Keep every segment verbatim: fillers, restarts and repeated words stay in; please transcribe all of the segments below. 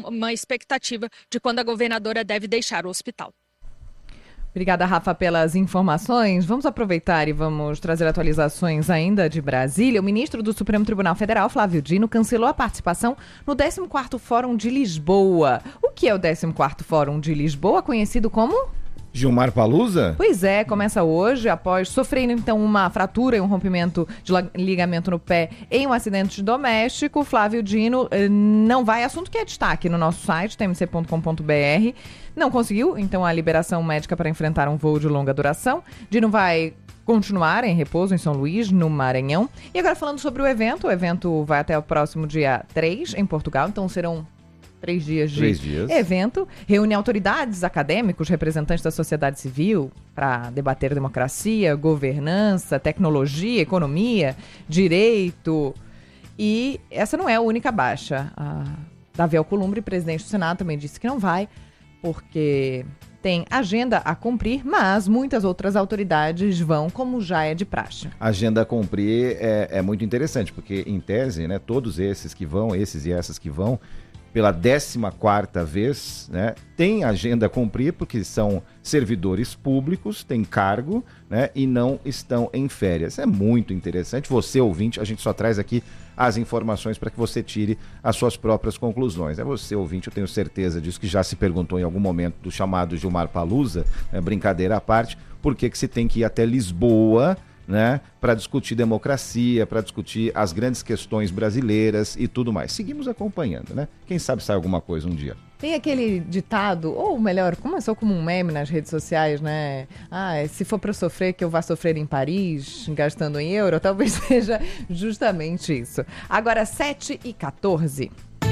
uma expectativa de quando a governadora deve deixar o hospital. Obrigada, Rafa, pelas informações. Vamos aproveitar e vamos trazer atualizações ainda de Brasília. O ministro do Supremo Tribunal Federal, Flávio Dino, cancelou a participação no décimo quarto Fórum de Lisboa. O que é o décimo quarto Fórum de Lisboa, conhecido como... Gilmar Palusa? Pois é, começa hoje, após sofrer então uma fratura e um rompimento de ligamento no pé em um acidente doméstico. Flávio Dino eh, não vai, assunto que é destaque no nosso site, t m c ponto com ponto b r. Não conseguiu, então, a liberação médica para enfrentar um voo de longa duração. Dino vai continuar em repouso em São Luís, no Maranhão. E agora falando sobre o evento, o evento vai até o próximo dia três em Portugal, então serão... Três dias de Três dias. evento, reúne autoridades, acadêmicos, representantes da sociedade civil para debater democracia, governança, tecnologia, economia, direito. E essa não é a única baixa. A Davi Alcolumbre, presidente do Senado, também disse que não vai, porque tem agenda a cumprir, mas muitas outras autoridades vão, como já é de praxe. Agenda a cumprir é, é muito interessante, porque, em tese, né, todos esses que vão, esses e essas que vão, pela décima quarta vez, né, tem agenda a cumprir, porque são servidores públicos, têm cargo, né, e não estão em férias. É muito interessante. Você, ouvinte, a gente só traz aqui as informações para que você tire as suas próprias conclusões. É você, ouvinte, eu tenho certeza disso, que já se perguntou em algum momento do chamado Gilmar Palusa, né, brincadeira à parte, por que que se tem que ir até Lisboa, né, para discutir democracia, para discutir as grandes questões brasileiras e tudo mais. Seguimos acompanhando, né? Quem sabe sai alguma coisa um dia. Tem aquele ditado, ou melhor, começou como um meme nas redes sociais, né? Ah, se for para sofrer, que eu vá sofrer em Paris, gastando em euro, talvez seja justamente isso. Agora, sete e quatorze.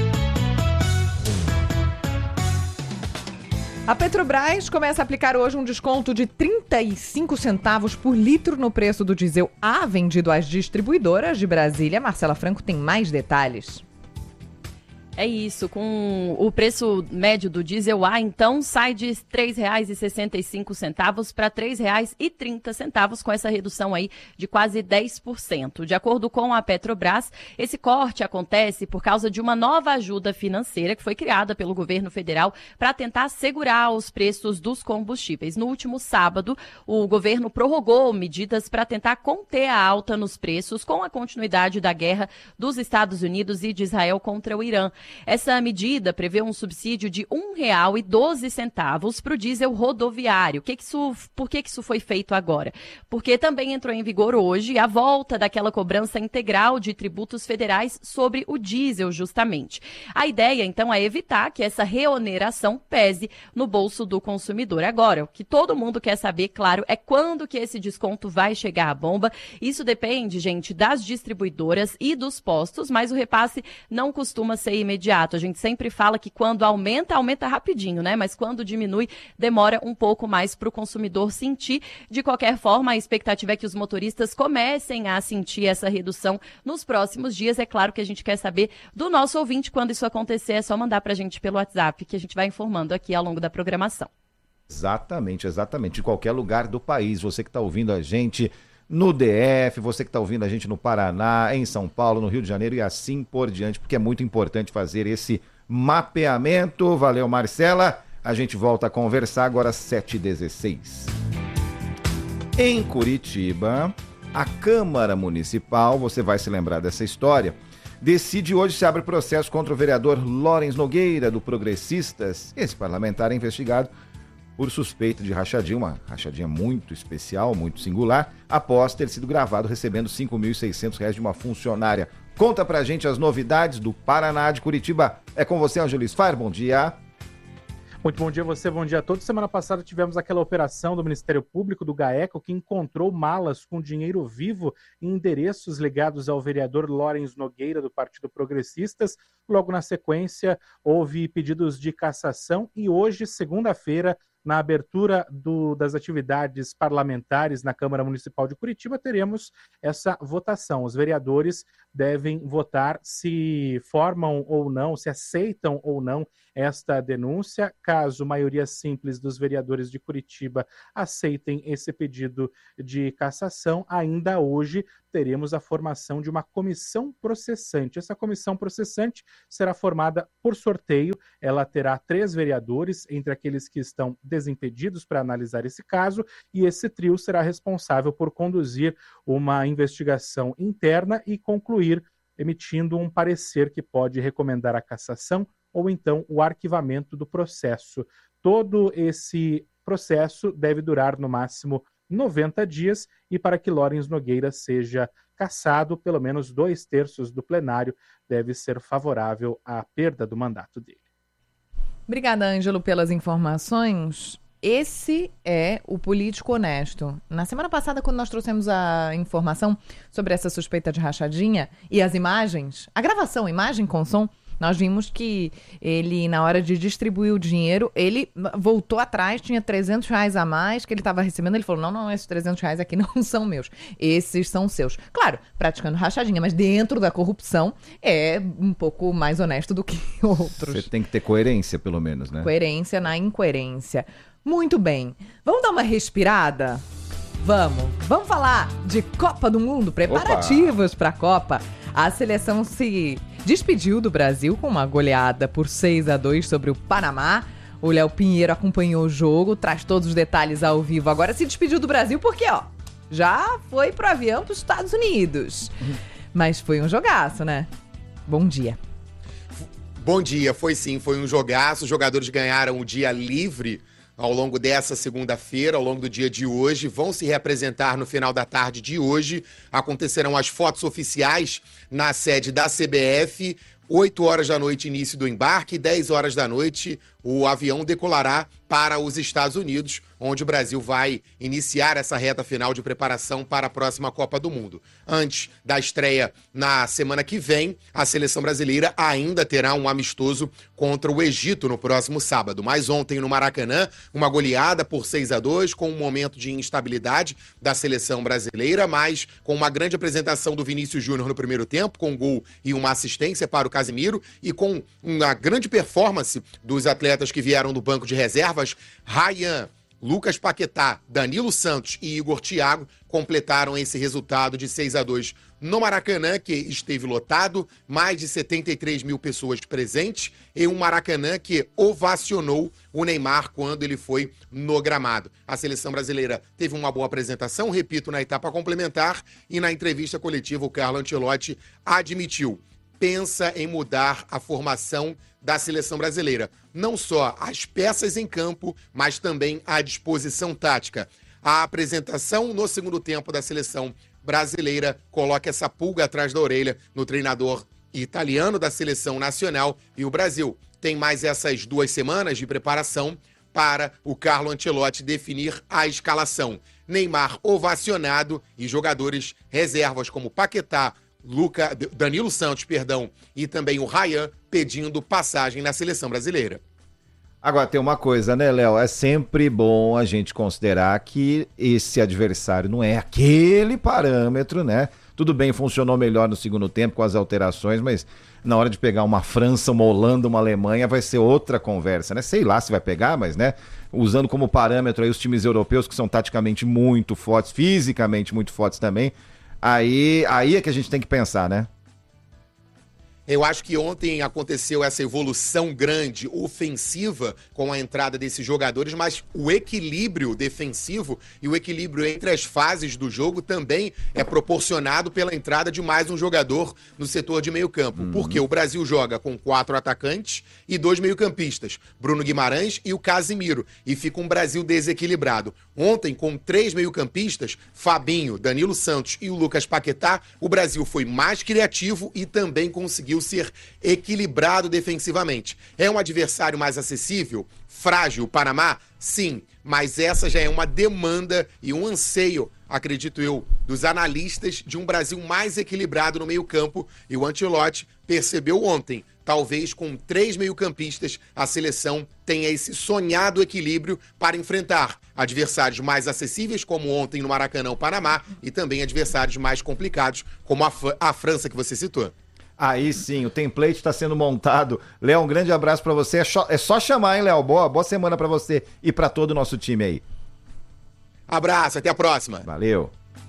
A Petrobras começa a aplicar hoje um desconto de trinta e cinco centavos por litro no preço do diesel A vendido às distribuidoras de Brasília. Marcela Franco tem mais detalhes. É isso, com o preço médio do diesel A, então, sai de três reais e sessenta e cinco centavos para três reais e trinta centavos, com essa redução aí de quase dez por cento. De acordo com a Petrobras, esse corte acontece por causa de uma nova ajuda financeira que foi criada pelo governo federal para tentar segurar os preços dos combustíveis. No último sábado, o governo prorrogou medidas para tentar conter a alta nos preços com a continuidade da guerra dos Estados Unidos e de Israel contra o Irã. Essa medida prevê um subsídio de um real e doze centavos para o diesel rodoviário. Que que isso, por que, que isso foi feito agora? Porque também entrou em vigor hoje a volta daquela cobrança integral de tributos federais sobre o diesel, justamente. A ideia, então, é evitar que essa reoneração pese no bolso do consumidor. Agora, o que todo mundo quer saber, claro, é quando que esse desconto vai chegar à bomba. Isso depende, gente, das distribuidoras e dos postos, mas o repasse não costuma ser imediato. Imediato. A gente sempre fala que quando aumenta, aumenta rapidinho, né? Mas quando diminui, demora um pouco mais para o consumidor sentir. De qualquer forma, a expectativa é que os motoristas comecem a sentir essa redução nos próximos dias. É claro que a gente quer saber do nosso ouvinte quando isso acontecer. É só mandar para a gente pelo WhatsApp, que a gente vai informando aqui ao longo da programação. Exatamente, exatamente. De qualquer lugar do país. Você que está ouvindo a gente no D F, você que está ouvindo a gente no Paraná, em São Paulo, no Rio de Janeiro e assim por diante, porque é muito importante fazer esse mapeamento. Valeu, Marcela. A gente volta a conversar agora às sete e dezesseis. Em Curitiba, a Câmara Municipal, você vai se lembrar dessa história, decide hoje se abre processo contra o vereador Lawrence Nogueira, do Progressistas. Esse parlamentar é investigado por suspeita de rachadinha, uma rachadinha muito especial, muito singular, após ter sido gravado recebendo cinco mil e seiscentos reais de uma funcionária. Conta pra gente as novidades do Paraná, de Curitiba. É com você, Angelis Fair, bom dia. Muito bom dia a você, bom dia a todos. Semana passada tivemos aquela operação do Ministério Público, do GAECO, que encontrou malas com dinheiro vivo em endereços ligados ao vereador Lawrence Nogueira, do Partido Progressistas. Logo na sequência, houve pedidos de cassação e hoje, segunda-feira, na abertura do, das atividades parlamentares na Câmara Municipal de Curitiba, teremos essa votação. Os vereadores devem votar se formam ou não, se aceitam ou não esta denúncia. Caso maioria simples dos vereadores de Curitiba aceitem esse pedido de cassação, ainda hoje teremos a formação de uma comissão processante. Essa comissão processante será formada por sorteio. Ela terá três vereadores, entre aqueles que estão desimpedidos para analisar esse caso, e esse trio será responsável por conduzir uma investigação interna e concluir emitindo um parecer que pode recomendar a cassação ou então o arquivamento do processo. Todo esse processo deve durar no máximo noventa dias e para que Lawrence Nogueira seja cassado, pelo menos dois terços do plenário deve ser favorável à perda do mandato dele. Obrigada, Ângelo, pelas informações. Esse é o político honesto. Na semana passada, quando nós trouxemos a informação sobre essa suspeita de rachadinha e as imagens, a gravação, imagem com som, nós vimos que ele, na hora de distribuir o dinheiro, ele voltou atrás, tinha trezentos reais a mais que ele estava recebendo. Ele falou, não, não, esses trezentos reais aqui não são meus, esses são seus. Claro, praticando rachadinha, mas dentro da corrupção é um pouco mais honesto do que outros. Você tem que ter coerência, pelo menos, né? Coerência na incoerência. Muito bem. Vamos dar uma respirada? Vamos. Vamos falar de Copa do Mundo, preparativos para a Copa. A seleção se despediu do Brasil com uma goleada por seis a dois sobre o Panamá. O Léo Pinheiro acompanhou o jogo, traz todos os detalhes ao vivo. Agora se despediu do Brasil porque, ó, já foi pro avião para os Estados Unidos. Mas foi um jogaço, né? Bom dia. Bom dia, foi sim, foi um jogaço. Os jogadores ganharam o dia livre ao longo dessa segunda-feira, ao longo do dia de hoje, vão se reapresentar no final da tarde de hoje. Acontecerão as fotos oficiais na sede da C B F. oito horas da noite, início do embarque. dez horas da noite, o avião decolará para os Estados Unidos, onde o Brasil vai iniciar essa reta final de preparação para a próxima Copa do Mundo. Antes da estreia na semana que vem, a seleção brasileira ainda terá um amistoso contra o Egito no próximo sábado. Mas ontem no Maracanã, uma goleada por seis a dois, com um momento de instabilidade da seleção brasileira, mas com uma grande apresentação do Vinícius Júnior no primeiro tempo, com um gol e uma assistência para o Casimiro, e com uma grande performance dos atletas que vieram do banco de reservas. Ryan, Lucas Paquetá, Danilo Santos e Igor Thiago completaram esse resultado de seis a dois no Maracanã, que esteve lotado, mais de setenta e três mil pessoas presentes, e um Maracanã que ovacionou o Neymar quando ele foi no gramado. A seleção brasileira teve uma boa apresentação, repito, na etapa complementar, e na entrevista coletiva o Carlo Ancelotti admitiu: pensa em mudar a formação da seleção brasileira. Não só as peças em campo, mas também a disposição tática. A apresentação no segundo tempo da seleção brasileira coloca essa pulga atrás da orelha no treinador italiano da seleção nacional, e o Brasil tem mais essas duas semanas de preparação para o Carlo Ancelotti definir a escalação. Neymar ovacionado e jogadores reservas como Paquetá, Luca, Danilo Santos, perdão, e também o Ryan pedindo passagem na seleção brasileira. Agora, tem uma coisa, né, Léo? É sempre bom a gente considerar que esse adversário não é aquele parâmetro, né? Tudo bem, funcionou melhor no segundo tempo com as alterações, mas na hora de pegar uma França, uma Holanda, uma Alemanha, vai ser outra conversa, né? Sei lá se vai pegar, mas, né, usando como parâmetro aí os times europeus que são taticamente muito fortes, fisicamente muito fortes também, aí, aí é que a gente tem que pensar, né? Eu acho que ontem aconteceu essa evolução grande, ofensiva, com a entrada desses jogadores, mas o equilíbrio defensivo e o equilíbrio entre as fases do jogo também é proporcionado pela entrada de mais um jogador no setor de meio campo. Uhum. Porque o Brasil joga com quatro atacantes e dois meio-campistas, Bruno Guimarães e o Casimiro, e fica um Brasil desequilibrado. Ontem, com três meio-campistas, Fabinho, Danilo Santos e o Lucas Paquetá, o Brasil foi mais criativo e também conseguiu ser equilibrado defensivamente. É um adversário mais acessível? Frágil, o Panamá? Sim, mas essa já é uma demanda e um anseio, acredito eu, dos analistas de um Brasil mais equilibrado no meio-campo, e o Ancelotti percebeu ontem, talvez com três meio-campistas, a seleção tenha esse sonhado equilíbrio para enfrentar adversários mais acessíveis, como ontem no Maracanã, o Panamá, e também adversários mais complicados, como a, a França, que você citou. Aí sim, o template está sendo montado. Léo, um grande abraço para você. É só, é só chamar, hein, Léo? Boa, boa semana para você e para todo o nosso time aí. Abraço, até a próxima. Valeu.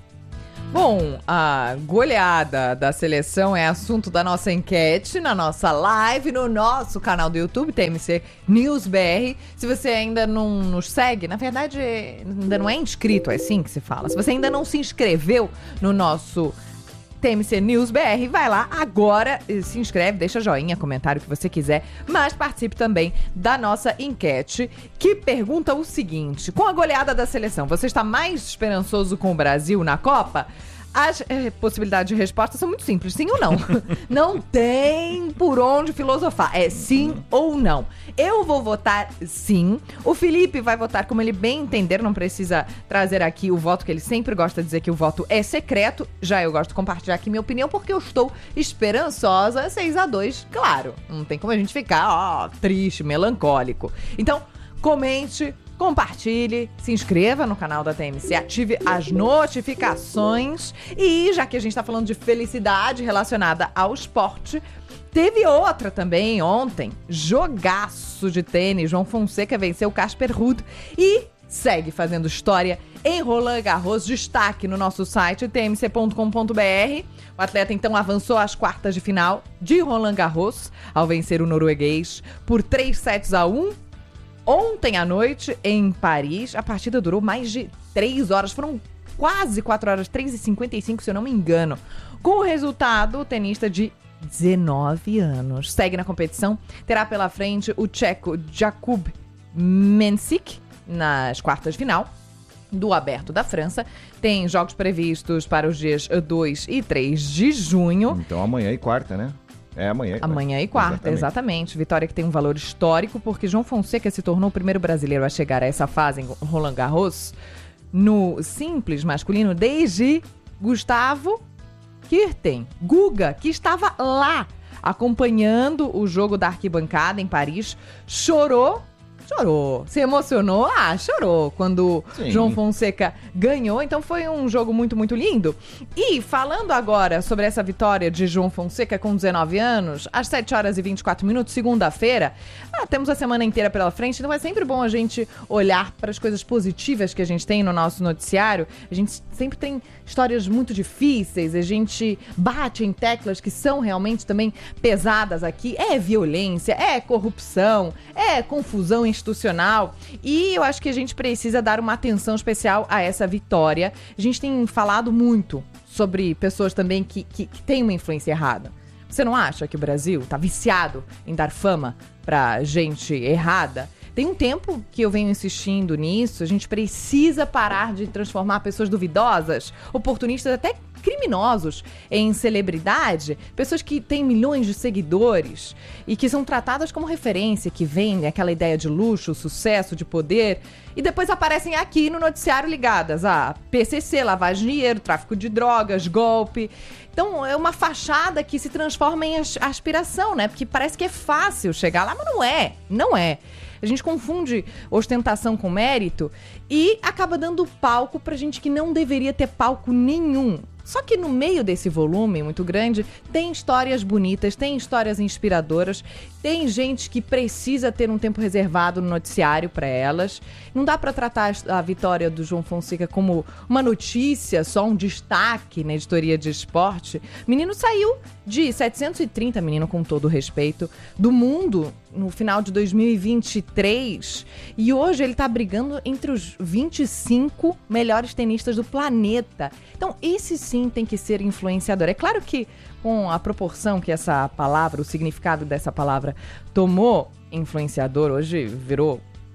Bom, a goleada da seleção é assunto da nossa enquete, na nossa live, no nosso canal do YouTube, T M C News B R. Se você ainda não nos segue, na verdade, ainda não é inscrito, é assim que se fala. Se você ainda não se inscreveu no nosso T M C News B R, vai lá agora, se inscreve, deixa joinha, comentário que você quiser, mas participe também da nossa enquete, que pergunta o seguinte: com a goleada da seleção, você está mais esperançoso com o Brasil na Copa? As eh, possibilidades de resposta são muito simples, sim ou não. Não tem por onde filosofar, é sim ou não. Eu vou votar sim, o Felipe vai votar como ele bem entender, não precisa trazer aqui o voto, que ele sempre gosta de dizer que o voto é secreto. Já eu gosto de compartilhar aqui minha opinião, porque eu estou esperançosa, seis a dois, claro. Não tem como a gente ficar, ó, triste, melancólico. Então, comente, compartilhe, se inscreva no canal da T M C, ative as notificações e, já que a gente tá falando de felicidade relacionada ao esporte, teve outra também ontem, jogaço de tênis. João Fonseca venceu Casper Ruud e segue fazendo história em Roland Garros. Destaque no nosso site t m c ponto com ponto b r. O atleta então avançou às quartas de final de Roland Garros ao vencer o norueguês por três sets a um. Ontem à noite, em Paris, a partida durou mais de três horas. Foram quase quatro horas, três e cinquenta e cinco, se eu não me engano. Com o resultado, o tenista de dezenove anos segue na competição. Terá pela frente o tcheco Jakub Mensik nas quartas de final do Aberto da França. Tem jogos previstos para os dias dois e três de junho. Então amanhã e quarta, né? É amanhã. Amanhã e quarta, exatamente. exatamente. Vitória que tem um valor histórico, porque João Fonseca se tornou o primeiro brasileiro a chegar a essa fase em Roland Garros no simples masculino desde Gustavo Kuerten, Guga, que estava lá acompanhando o jogo da arquibancada em Paris, chorou. Chorou. Se emocionou? Ah, chorou quando Sim. João Fonseca ganhou. Então foi um jogo muito, muito lindo. E falando agora sobre essa vitória de João Fonseca com dezenove anos, às sete horas e vinte e quatro minutos, segunda-feira, ah, temos a semana inteira pela frente, então é sempre bom a gente olhar para as coisas positivas que a gente tem no nosso noticiário. A gente sempre tem histórias muito difíceis, a gente bate em teclas que são realmente também pesadas aqui. É violência, é corrupção, é confusão institucional, e eu acho que a gente precisa dar uma atenção especial a essa vitória. A gente tem falado muito sobre pessoas também que, que, que têm uma influência errada. Você não acha que o Brasil tá viciado em dar fama pra gente errada? Tem um tempo que eu venho insistindo nisso. A gente precisa parar de transformar pessoas duvidosas, oportunistas, até criminosos, em celebridade, pessoas que têm milhões de seguidores e que são tratadas como referência, que vendem aquela ideia de luxo, sucesso, de poder, e depois aparecem aqui no noticiário ligadas a P C C, lavagem de dinheiro, tráfico de drogas, golpe. Então é uma fachada que se transforma em aspiração, né? Porque parece que é fácil chegar lá, mas não é, não é. A gente confunde ostentação com mérito e acaba dando palco pra gente que não deveria ter palco nenhum. Só que no meio desse volume muito grande, tem histórias bonitas, tem histórias inspiradoras, tem gente que precisa ter um tempo reservado no noticiário para elas. Não dá para tratar a vitória do João Fonseca como uma notícia, só um destaque na editoria de esporte. O menino saiu de setecentos e trinta, menino com todo respeito, do mundo no final de dois mil e vinte e três, e hoje ele tá brigando entre os vinte e cinco melhores tenistas do planeta. Então esse sim tem que ser influenciador. É claro que com a proporção que essa palavra, o significado dessa palavra tomou, influenciador hoje virou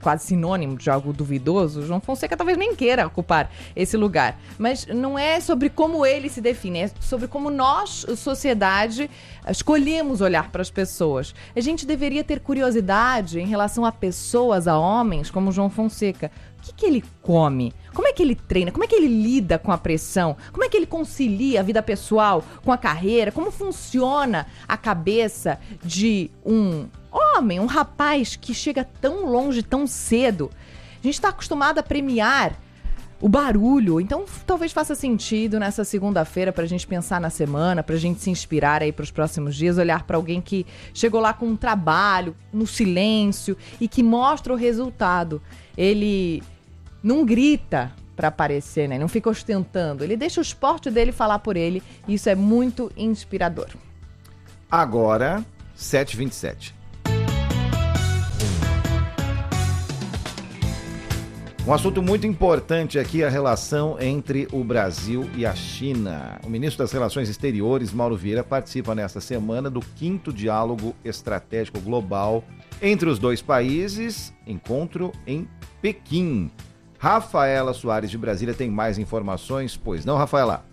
quase sinônimo de algo duvidoso, João Fonseca talvez nem queira ocupar esse lugar. Mas não é sobre como ele se define, é sobre como nós, sociedade, escolhemos olhar para as pessoas. A gente deveria ter curiosidade em relação a pessoas, a homens, como João Fonseca. O que, que ele come? Como é que ele treina? Como é que ele lida com a pressão? Como é que ele concilia a vida pessoal com a carreira? Como funciona a cabeça de um homem, um rapaz que chega tão longe tão cedo? A gente está acostumado a premiar o barulho, então talvez faça sentido nessa segunda-feira para a gente pensar na semana, para a gente se inspirar aí para os próximos dias, olhar para alguém que chegou lá com um trabalho, no silêncio e que mostra o resultado. Ele não grita para aparecer, né? Não fica ostentando. Ele deixa o esporte dele falar por ele e isso é muito inspirador. Agora, sete e vinte e sete. Um assunto muito importante aqui é a relação entre o Brasil e a China. O ministro das Relações Exteriores, Mauro Vieira, participa nesta semana do quinto Diálogo Estratégico Global entre os dois países, encontro em Pequim. Rafaela Soares de Brasília tem mais informações, pois não, Rafaela?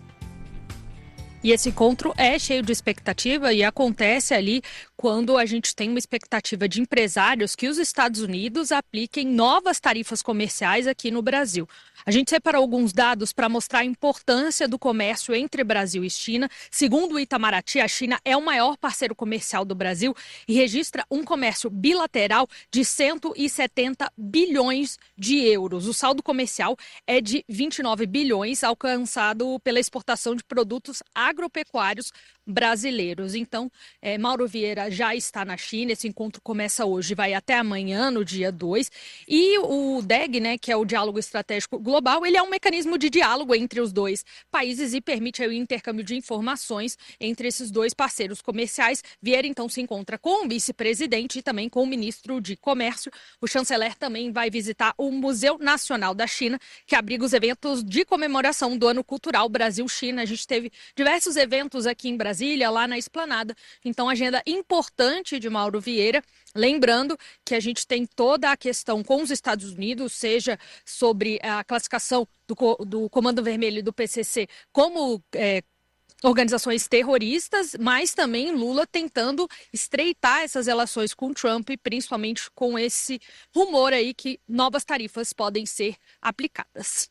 E esse encontro é cheio de expectativa e acontece ali quando a gente tem uma expectativa de empresários que os Estados Unidos apliquem novas tarifas comerciais aqui no Brasil. A gente separou alguns dados para mostrar a importância do comércio entre Brasil e China. Segundo o Itamaraty, a China é o maior parceiro comercial do Brasil e registra um comércio bilateral de cento e setenta bilhões de euros. O saldo comercial é de vinte e nove bilhões, alcançado pela exportação de produtos agropecuários brasileiros. Então, é, Mauro Vieira já está na China, esse encontro começa hoje, vai até amanhã, no dia dois, e o D E G, né, que é o Diálogo Estratégico Global, ele é um mecanismo de diálogo entre os dois países e permite aí, o intercâmbio de informações entre esses dois parceiros comerciais. Vieira, então, se encontra com o vice-presidente e também com o ministro de Comércio. O chanceler também vai visitar o Museu Nacional da China, que abriga os eventos de comemoração do Ano Cultural Brasil-China. A gente teve diversos eventos aqui em Brasília, lá na Esplanada. Então, agenda importante de Mauro Vieira. Lembrando que a gente tem toda a questão com os Estados Unidos, seja sobre a classificação do, do Comando Vermelho e do P C C como é, organizações terroristas, mas também Lula tentando estreitar essas relações com Trump, principalmente com esse rumor aí que novas tarifas podem ser aplicadas.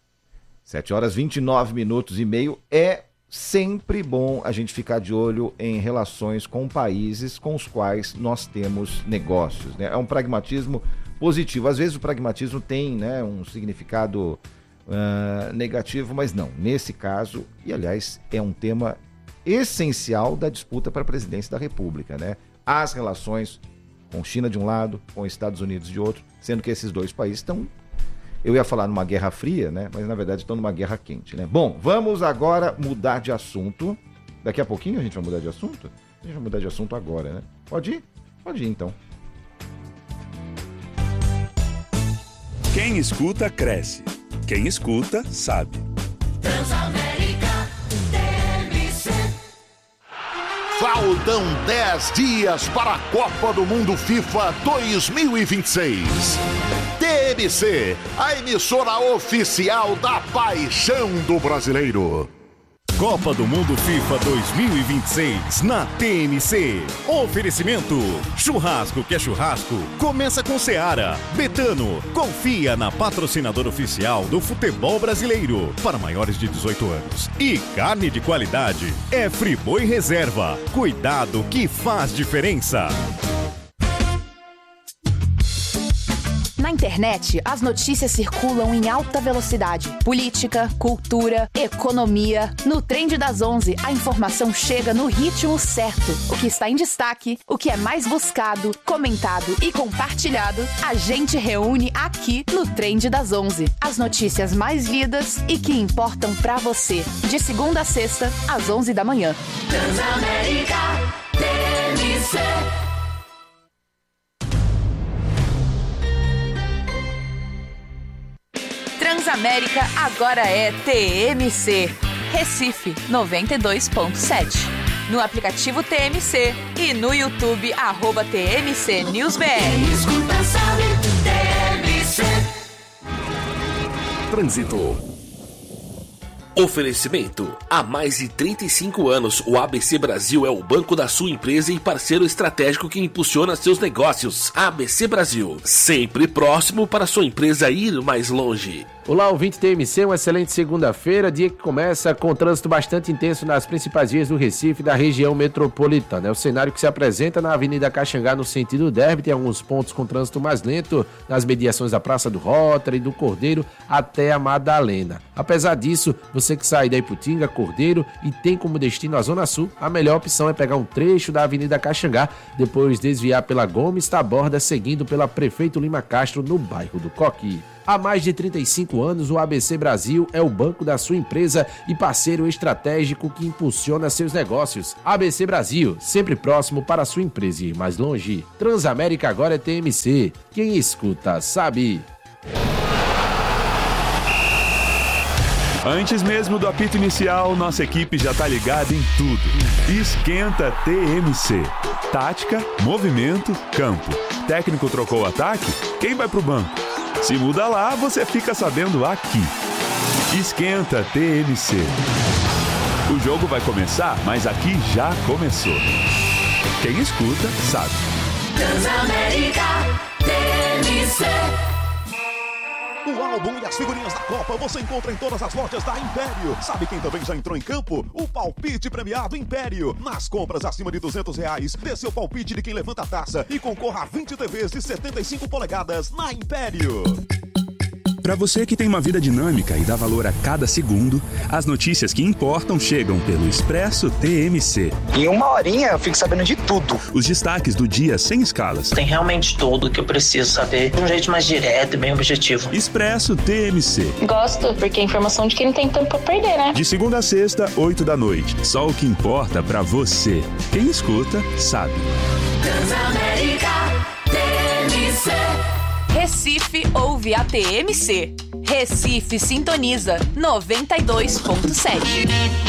sete horas e vinte e nove minutos e meio. É sempre bom a gente ficar de olho em relações com países com os quais nós temos negócios, né? É um pragmatismo positivo. Às vezes o pragmatismo tem, né, um significado uh, negativo, mas não. Nesse caso, e aliás, é um tema essencial da disputa para a presidência da República, né? As relações com China de um lado, com Estados Unidos de outro, sendo que esses dois países estão... Eu ia falar numa guerra fria, né? Mas na verdade estão numa guerra quente, né? Bom, vamos agora mudar de assunto. Daqui a pouquinho a gente vai mudar de assunto? A gente vai mudar de assunto agora, né? Pode ir? Pode ir, então. Quem escuta, cresce. Quem escuta, sabe. Transamérica T M C. Faltam dez dias para a Copa do Mundo FIFA dois mil e vinte e seis. T M C, a emissora oficial da paixão do brasileiro. Copa do Mundo FIFA dois mil e vinte e seis na T M C. Oferecimento: churrasco que é churrasco, começa com Seara. Betano, confia na patrocinadora oficial do futebol brasileiro para maiores de dezoito anos. E carne de qualidade é Friboi Reserva. Cuidado que faz diferença. Na internet, as notícias circulam em alta velocidade. Política, cultura, economia. No Trend das onze, a informação chega no ritmo certo. O que está em destaque, o que é mais buscado, comentado e compartilhado, a gente reúne aqui no Trend das onze. As notícias mais lidas e que importam pra você. De segunda a sexta, às onze da manhã. Transamérica T M C. Transamérica agora é T M C. Recife noventa e dois ponto sete. No aplicativo T M C e no YouTube, arroba T M C News B R. Quem escuta sabe, T M C. trânsito. Oferecimento. Há mais de trinta e cinco anos, o A B C Brasil é o banco da sua empresa e parceiro estratégico que impulsiona seus negócios. A B C Brasil, sempre próximo para sua empresa ir mais longe. Olá, ouvinte T M C, uma excelente segunda-feira, dia que começa com trânsito bastante intenso nas principais vias do Recife e da região metropolitana. É o cenário que se apresenta na Avenida Caxangá no sentido Derby, tem alguns pontos com trânsito mais lento nas mediações da Praça do Rotary, do Cordeiro até a Madalena. Apesar disso, você que sai da Iputinga, Cordeiro e tem como destino a Zona Sul, a melhor opção é pegar um trecho da Avenida Caxangá, depois desviar pela Gomes Taborda, seguindo pela Prefeito Lima Castro no bairro do Coqui. Há mais de trinta e cinco anos, o A B C Brasil é o banco da sua empresa e parceiro estratégico que impulsiona seus negócios. A B C Brasil, sempre próximo para a sua empresa ir mais longe. Transamérica agora é T M C. Quem escuta, sabe. Antes mesmo do apito inicial, nossa equipe já tá ligada em tudo. Esquenta T M C. Tática, movimento, campo. Técnico trocou o ataque? Quem vai pro banco? Se muda lá, você fica sabendo aqui. Esquenta T M C. O jogo vai começar, mas aqui já começou. Quem escuta, sabe. Transamérica T M C. O álbum e as figurinhas da Copa você encontra em todas as lojas da Império. Sabe quem também já entrou em campo? O palpite premiado Império. Nas compras acima de duzentos reais, dê seu palpite de quem levanta a taça e concorra a vinte T Vs de setenta e cinco polegadas na Império. Para você que tem uma vida dinâmica e dá valor a cada segundo, as notícias que importam chegam pelo Expresso T M C. Em uma horinha eu fico sabendo de tudo. Os destaques do dia sem escalas. Tem realmente tudo que eu preciso saber de um jeito mais direto e bem objetivo. Expresso T M C. Gosto, porque é informação de quem não tem tempo pra perder, né? De segunda a sexta, oito da noite. Só o que importa pra você. Quem escuta, sabe. Transamérica T M C. Recife ouve a T M C. Recife sintoniza noventa e dois ponto sete.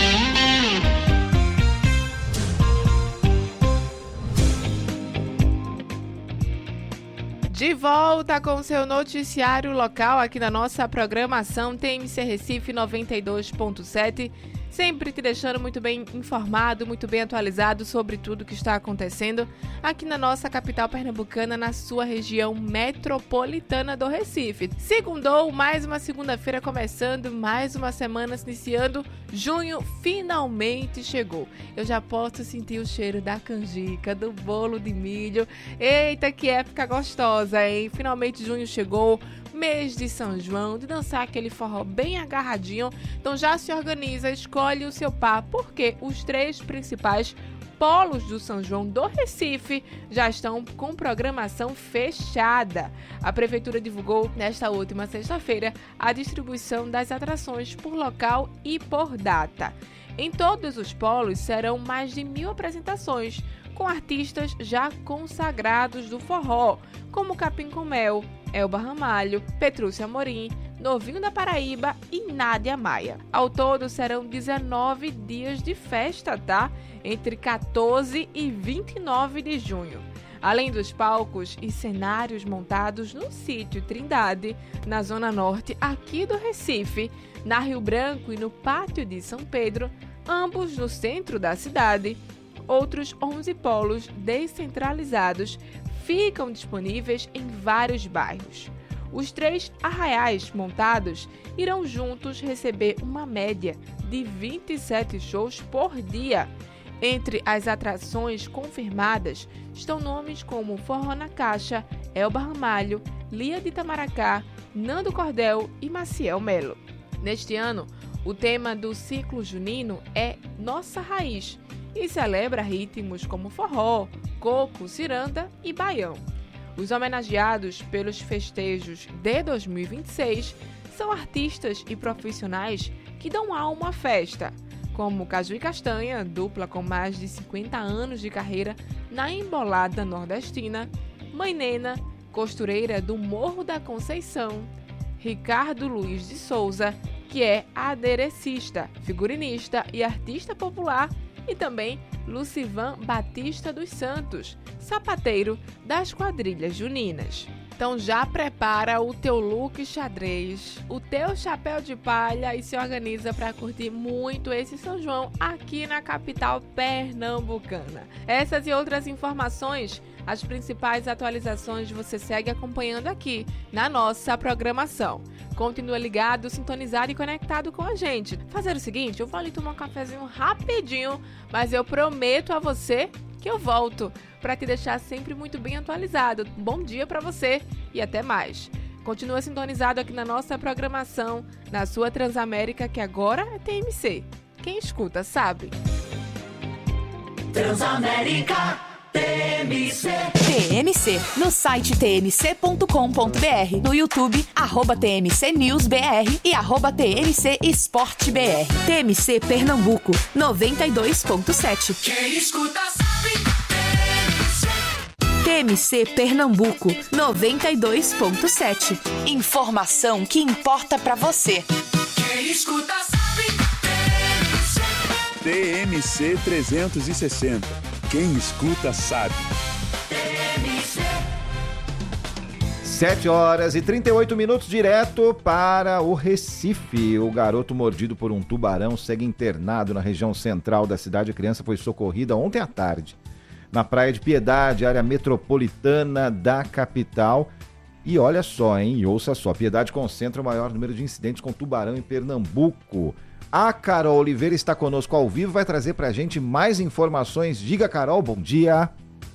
De volta com seu noticiário local aqui na nossa programação T M C Recife noventa e dois ponto sete. Sempre te deixando muito bem informado, muito bem atualizado sobre tudo que está acontecendo aqui na nossa capital pernambucana, na sua região metropolitana do Recife. Segundou, mais uma segunda-feira começando, mais uma semana se iniciando, junho finalmente chegou. Eu já posso sentir o cheiro da canjica, do bolo de milho. Eita, que época gostosa, hein? Finalmente junho chegou, mês de São João, de dançar aquele forró bem agarradinho. Então já se organiza, escolhe o seu par, porque os três principais polos do São João do Recife já estão com programação fechada. A Prefeitura divulgou nesta última sexta-feira a distribuição das atrações por local e por data. Em todos os polos serão mais de mil apresentações, com artistas já consagrados do forró, como Capim com Mel, Elba Ramalho, Petrúcia Amorim, Novinho da Paraíba e Nádia Maia. Ao todo serão dezenove dias de festa, tá? Entre quatorze e vinte e nove de junho. Além dos palcos e cenários montados no sítio Trindade, na Zona Norte aqui do Recife, na Rio Branco e no Pátio de São Pedro, ambos no centro da cidade, outros onze polos descentralizados ficam disponíveis em vários bairros. Os três arraiais montados irão juntos receber uma média de vinte e sete shows por dia. Entre as atrações confirmadas estão nomes como Forró na Caixa, Elba Ramalho, Lia de Itamaracá, Nando Cordel e Maciel Melo. Neste ano, o tema do ciclo junino é Nossa Raiz e celebra ritmos como forró, coco, ciranda e baião. Os homenageados pelos festejos de dois mil e vinte e seis são artistas e profissionais que dão alma à festa, como Caju e Castanha, dupla com mais de cinquenta anos de carreira na embolada nordestina, Mãe Nena, costureira do Morro da Conceição, Ricardo Luiz de Souza, que é aderecista, figurinista e artista popular, e também Lucivan Batista dos Santos, sapateiro das quadrilhas juninas. Então já prepara o teu look xadrez, o teu chapéu de palha e se organiza para curtir muito esse São João aqui na capital pernambucana. Essas e outras informações, as principais atualizações você segue acompanhando aqui na nossa programação. Continua ligado, sintonizado e conectado com a gente. Fazer o seguinte, eu vou ali tomar um cafezinho rapidinho, mas eu prometo a você que eu volto para te deixar sempre muito bem atualizado. Bom dia para você e até mais. Continua sintonizado aqui na nossa programação, na sua Transamérica, que agora é T M C. Quem escuta sabe. Transamérica T M C. T M C, no site t m c ponto com ponto b r, no YouTube, arroba T M C News B R e arroba T M C Esporte B R. T M C Pernambuco, noventa e dois ponto sete. Quem escuta sabe. T M C Pernambuco, noventa e dois ponto sete. Informação que importa pra você. Quem escuta sabe. T M C trezentos e sessenta. Quem escuta sabe. sete horas e trinta e oito minutos, direto para o Recife. O garoto mordido por um tubarão segue internado na região central da cidade. A criança foi socorrida ontem à tarde na Praia de Piedade, área metropolitana da capital. E olha só, hein? E ouça só, Piedade concentra o maior número de incidentes com tubarão em Pernambuco. A Carol Oliveira está conosco ao vivo, vai trazer pra gente mais informações. Diga, Carol, bom dia.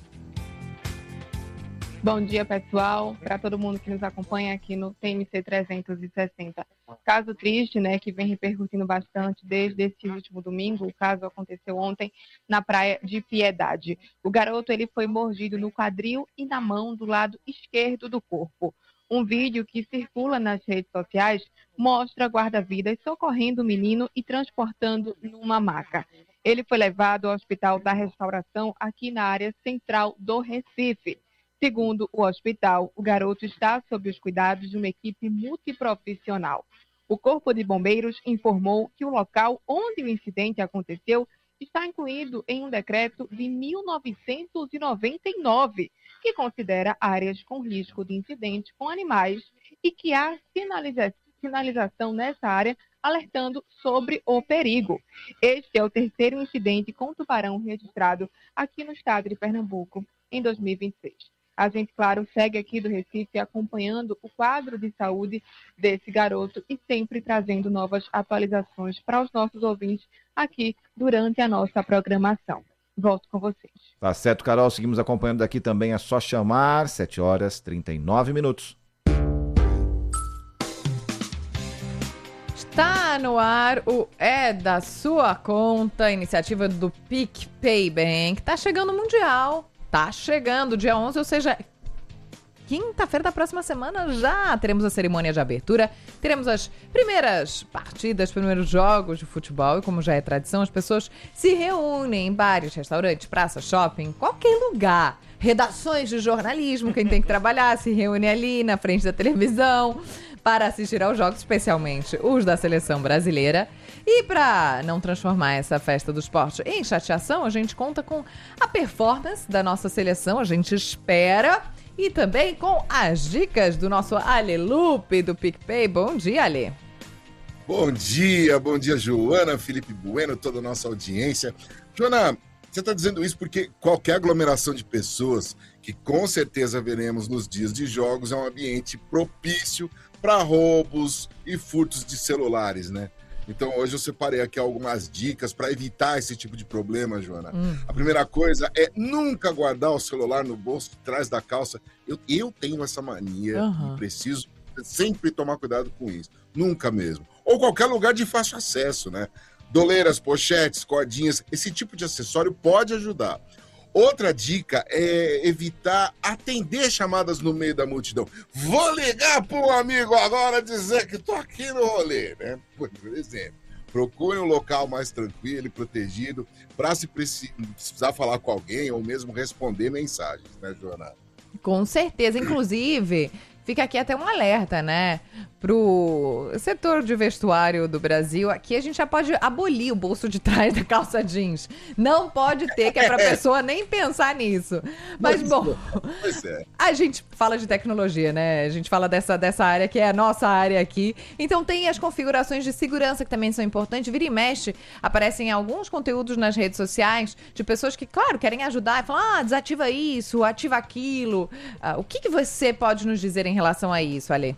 Bom dia, pessoal, para todo mundo que nos acompanha aqui no T M C trezentos e sessenta. Caso triste, né, que vem repercutindo bastante desde esse último domingo. O caso aconteceu ontem na Praia de Piedade. O garoto ele foi mordido no quadril e na mão do lado esquerdo do corpo. Um vídeo que circula nas redes sociais mostra guarda-vidas socorrendo o menino e transportando numa maca. Ele foi levado ao Hospital da Restauração aqui na área central do Recife. Segundo o hospital, o garoto está sob os cuidados de uma equipe multiprofissional. O Corpo de Bombeiros informou que o local onde o incidente aconteceu está incluído em um decreto de mil novecentos e noventa e nove, que considera áreas com risco de incidente com animais e que há sinaliza- sinalização nessa área alertando sobre o perigo. Este é o terceiro incidente com tubarão registrado aqui no estado de Pernambuco em dois mil e vinte e seis. A gente, claro, segue aqui do Recife acompanhando o quadro de saúde desse garoto e sempre trazendo novas atualizações para os nossos ouvintes aqui durante a nossa programação. Volto com vocês. Tá certo, Carol. Seguimos acompanhando daqui também. É só chamar. sete horas e trinta e nove minutos. Está no ar o É da Sua Conta, iniciativa do PicPay Bank. Tá chegando o Mundial. Tá chegando, dia onze, ou seja, quinta-feira da próxima semana já teremos a cerimônia de abertura, teremos as primeiras partidas, primeiros jogos de futebol e, como já é tradição, as pessoas se reúnem em bares, restaurantes, praças, shopping, qualquer lugar. Redações de jornalismo, quem tem que trabalhar se reúne ali na frente da televisão para assistir aos jogos, especialmente os da seleção brasileira. E para não transformar essa festa do esporte em chateação, a gente conta com a performance da nossa seleção, a gente espera, e também com as dicas do nosso Ale Lupe do PicPay. Bom dia, Ale. Bom dia, bom dia, Joana, Felipe Bueno, toda a nossa audiência. Joana, você está dizendo isso porque qualquer aglomeração de pessoas, que com certeza veremos nos dias de jogos, é um ambiente propício para roubos e furtos de celulares, né? Então, hoje eu separei aqui algumas dicas para evitar esse tipo de problema, Joana. Hum. A primeira coisa é nunca guardar o celular no bolso de trás da calça. Eu, eu tenho essa mania uhum. e preciso sempre tomar cuidado com isso. Nunca mesmo. Ou qualquer lugar de fácil acesso, né? Doleiras, pochetes, cordinhas, esse tipo de acessório pode ajudar. Outra dica é evitar atender chamadas no meio da multidão. Vou ligar para um amigo agora dizer que estou aqui no rolê, né? Por exemplo, procure um local mais tranquilo e protegido para se precisar falar com alguém ou mesmo responder mensagens, né, Joana? Com certeza, inclusive, fica aqui até um alerta, né? pro setor de vestuário do Brasil, aqui a gente já pode abolir o bolso de trás da calça jeans. Não pode ter, que é pra pessoa nem pensar nisso. Mas, bom, Pois é. a gente fala de tecnologia, né? A gente fala dessa, dessa área que é a nossa área aqui. Então tem as configurações de segurança que também são importantes. Vira e mexe, aparecem alguns conteúdos nas redes sociais de pessoas que, claro, querem ajudar e falam, ah, desativa isso, ativa aquilo. Ah, o que, que você pode nos dizer em relação a isso, Ale?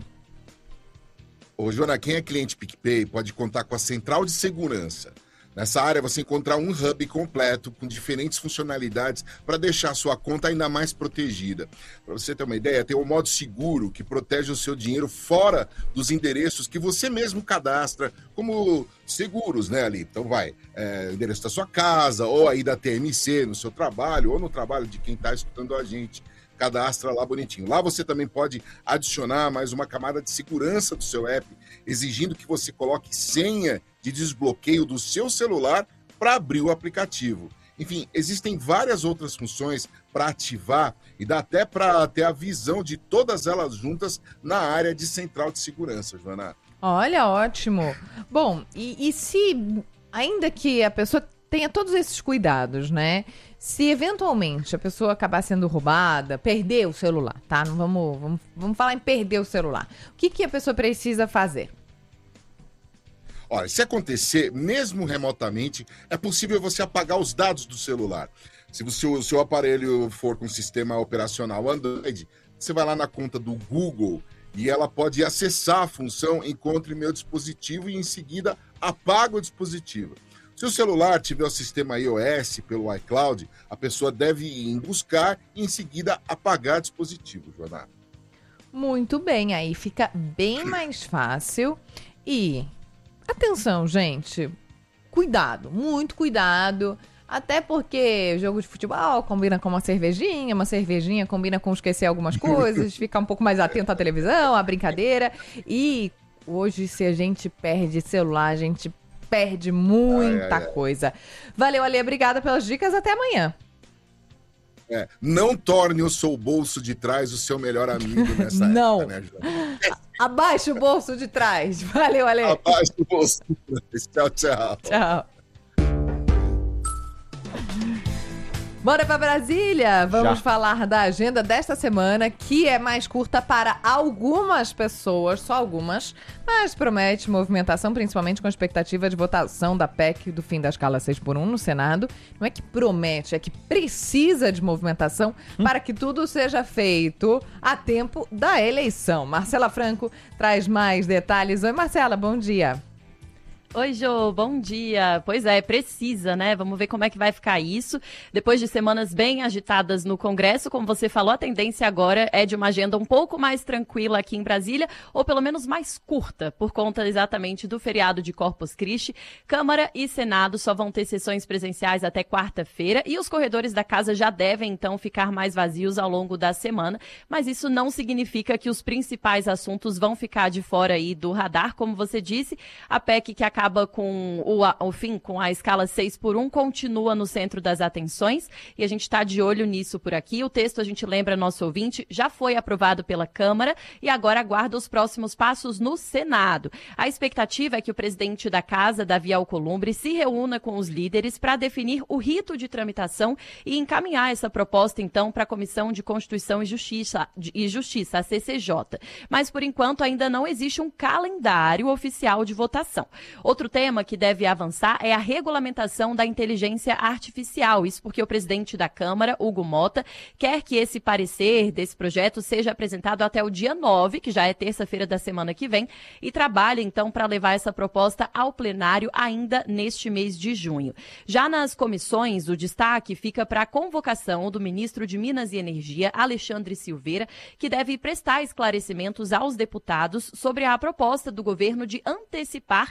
Ô, Joana, quem é cliente PicPay pode contar com a central de segurança. Nessa área, você encontra um hub completo com diferentes funcionalidades para deixar a sua conta ainda mais protegida. Para você ter uma ideia, tem um modo seguro que protege o seu dinheiro fora dos endereços que você mesmo cadastra como seguros, né, ali. Então vai, é, endereço da sua casa, ou aí da T M C, no seu trabalho, ou no trabalho de quem está escutando a gente. Cadastra lá bonitinho. Lá você também pode adicionar mais uma camada de segurança do seu app, exigindo que você coloque senha de desbloqueio do seu celular para abrir o aplicativo. Enfim, existem várias outras funções para ativar e dá até para ter a visão de todas elas juntas na área de central de segurança, Joana. Olha, ótimo. Bom, e, e se, ainda que a pessoa tenha todos esses cuidados, né? Se eventualmente a pessoa acabar sendo roubada, perder o celular, tá? Não vamos, vamos, vamos falar em perder o celular. O que, que a pessoa precisa fazer? Olha, se acontecer, mesmo remotamente, é possível você apagar os dados do celular. Se o seu, o seu aparelho for com sistema operacional Android, você vai lá na conta do Google e ela pode acessar a função Encontre Meu Dispositivo e em seguida apaga o dispositivo. Se o celular tiver o sistema iOS pelo iCloud, a pessoa deve ir em buscar e em seguida apagar o dispositivo, Joana. Muito bem, aí fica bem mais fácil. E atenção, gente, cuidado, muito cuidado. Até porque jogo de futebol combina com uma cervejinha, uma cervejinha combina com esquecer algumas coisas, ficar um pouco mais atento à televisão, à brincadeira. E hoje, se a gente perde celular, a gente perde muita ai, ai, coisa. Ai. Valeu, Ale, obrigada pelas dicas, até amanhã. É, não torne o seu bolso de trás o seu melhor amigo nessa não. época, né, Joana? Abaixa o bolso de trás. Valeu, Ale. Abaixa o bolso de trás. Tchau, tchau. Tchau. Bora pra Brasília, vamos Já. falar da agenda desta semana, que é mais curta para algumas pessoas, só algumas, mas promete movimentação, principalmente com a expectativa de votação da P E C do fim da escala seis por um no Senado. Não é que promete, é que precisa de movimentação hum. para que tudo seja feito a tempo da eleição. Marcela Franco traz mais detalhes. Oi, Marcela, bom dia. Oi, Jô, bom dia. Pois é, precisa, né? Vamos ver como é que vai ficar isso. Depois de semanas bem agitadas no Congresso, como você falou, a tendência agora é de uma agenda um pouco mais tranquila aqui em Brasília, ou pelo menos mais curta, por conta exatamente do feriado de Corpus Christi. Câmara e Senado só vão ter sessões presenciais até quarta-feira e os corredores da casa já devem, então, ficar mais vazios ao longo da semana, mas isso não significa que os principais assuntos vão ficar de fora aí do radar. Como você disse, a P E C que acaba acaba com o, o fim, com a escala seis por um, continua no centro das atenções e a gente está de olho nisso por aqui. O texto, a gente lembra, nosso ouvinte, já foi aprovado pela Câmara e agora aguarda os próximos passos no Senado. A expectativa é que o presidente da Casa, Davi Alcolumbre, se reúna com os líderes para definir o rito de tramitação e encaminhar essa proposta, então, para a Comissão de Constituição e Justiça, e Justiça, a C C J. Mas, por enquanto, ainda não existe um calendário oficial de votação. Outro tema que deve avançar é a regulamentação da inteligência artificial. Isso porque o presidente da Câmara, Hugo Mota, quer que esse parecer desse projeto seja apresentado até o dia nove, que já é terça-feira da semana que vem, e trabalha, então, para levar essa proposta ao plenário ainda neste mês de junho. Já nas comissões, o destaque fica para a convocação do ministro de Minas e Energia, Alexandre Silveira, que deve prestar esclarecimentos aos deputados sobre a proposta do governo de antecipar a entrada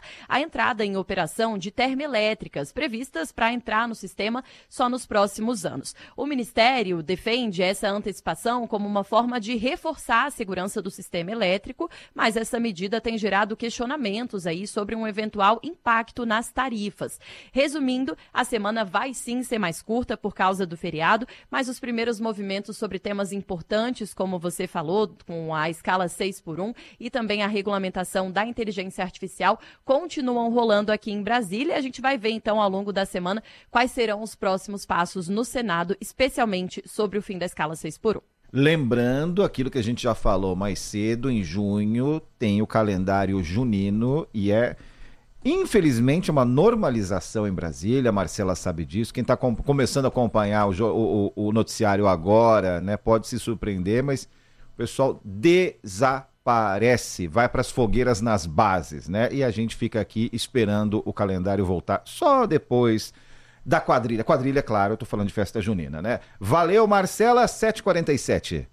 entrada em operação de termoelétricas, previstas para entrar no sistema só nos próximos anos. O Ministério defende essa antecipação como uma forma de reforçar a segurança do sistema elétrico, mas essa medida tem gerado questionamentos aí sobre um eventual impacto nas tarifas. Resumindo, a semana vai sim ser mais curta por causa do feriado, mas os primeiros movimentos sobre temas importantes, como você falou, com a escala seis por um e também a regulamentação da inteligência artificial, continuam rolando aqui em Brasília. A gente vai ver então ao longo da semana quais serão os próximos passos no Senado, especialmente sobre o fim da escala seis por um. Lembrando aquilo que a gente já falou mais cedo, em junho tem o calendário junino e é, infelizmente, uma normalização em Brasília. A Marcela sabe disso. Quem está com, começando a acompanhar o, o, o noticiário agora, né, pode se surpreender, mas o pessoal desaparece, vai para as fogueiras nas bases, né? E a gente fica aqui esperando o calendário voltar só depois da quadrilha. Quadrilha, claro, eu tô falando de festa junina, né? Valeu, Marcela, sete e quarenta e sete.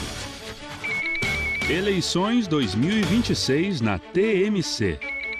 Eleições dois mil e vinte e seis na T M C.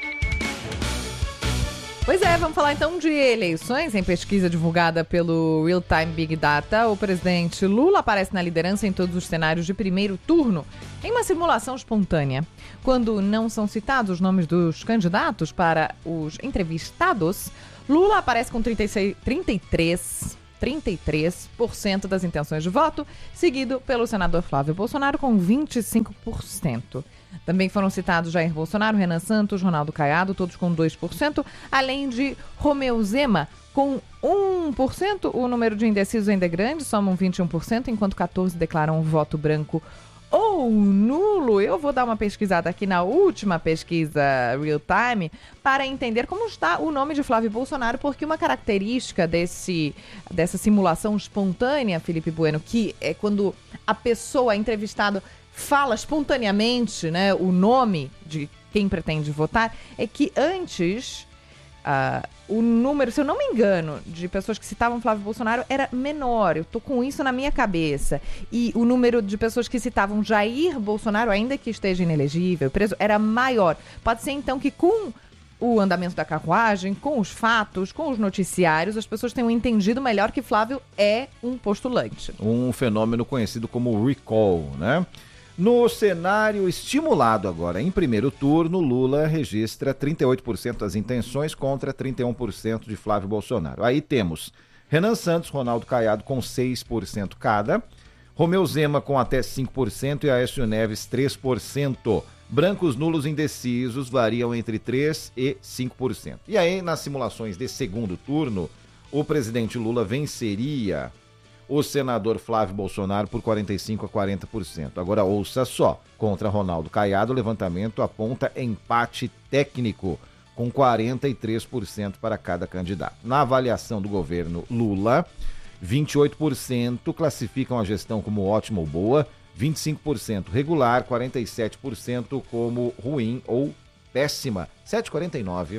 Pois é, vamos falar então de eleições. Em pesquisa divulgada pelo Real Time Big Data, o presidente Lula aparece na liderança em todos os cenários de primeiro turno, em uma simulação espontânea. Quando não são citados os nomes dos candidatos para os entrevistados, Lula aparece com trinta e seis, trinta e três, trinta e três por cento das intenções de voto, seguido pelo senador Flávio Bolsonaro com vinte e cinco por cento. Também foram citados Jair Bolsonaro, Renan Santos, Ronaldo Caiado, todos com dois por cento, além de Romeu Zema com um por cento. O número de indecisos ainda é grande, somam vinte e um por cento, enquanto quatorze declaram um voto branco ou nulo. Eu vou dar uma pesquisada aqui na última pesquisa Real Time para entender como está o nome de Flávio Bolsonaro, porque uma característica desse, dessa simulação espontânea, Felipe Bueno, que é quando a pessoa entrevistada fala espontaneamente, né, o nome de quem pretende votar, é que antes uh, o número, se eu não me engano, de pessoas que citavam Flávio Bolsonaro era menor. Eu tô com isso na minha cabeça. E o número de pessoas que citavam Jair Bolsonaro, ainda que esteja inelegível, preso, era maior. Pode ser então que com o andamento da carruagem, com os fatos, com os noticiários, as pessoas tenham entendido melhor que Flávio é um postulante. Um fenômeno conhecido como recall, né? No cenário estimulado agora, em primeiro turno, Lula registra trinta e oito por cento das intenções contra trinta e um por cento de Flávio Bolsonaro. Aí temos Renan Santos, Ronaldo Caiado com seis por cento cada, Romeu Zema com até cinco por cento e Aécio Neves três por cento. Brancos, nulos, indecisos variam entre três por cento e cinco por cento. E aí, nas simulações de segundo turno, o presidente Lula venceria o senador Flávio Bolsonaro por quarenta e cinco a quarenta por cento. Agora ouça só, contra Ronaldo Caiado, o levantamento aponta empate técnico, com quarenta e três por cento para cada candidato. Na avaliação do governo Lula, vinte e oito por cento classificam a gestão como ótima ou boa, vinte e cinco por cento regular, quarenta e sete por cento como ruim ou péssima. sete e quarenta e nove.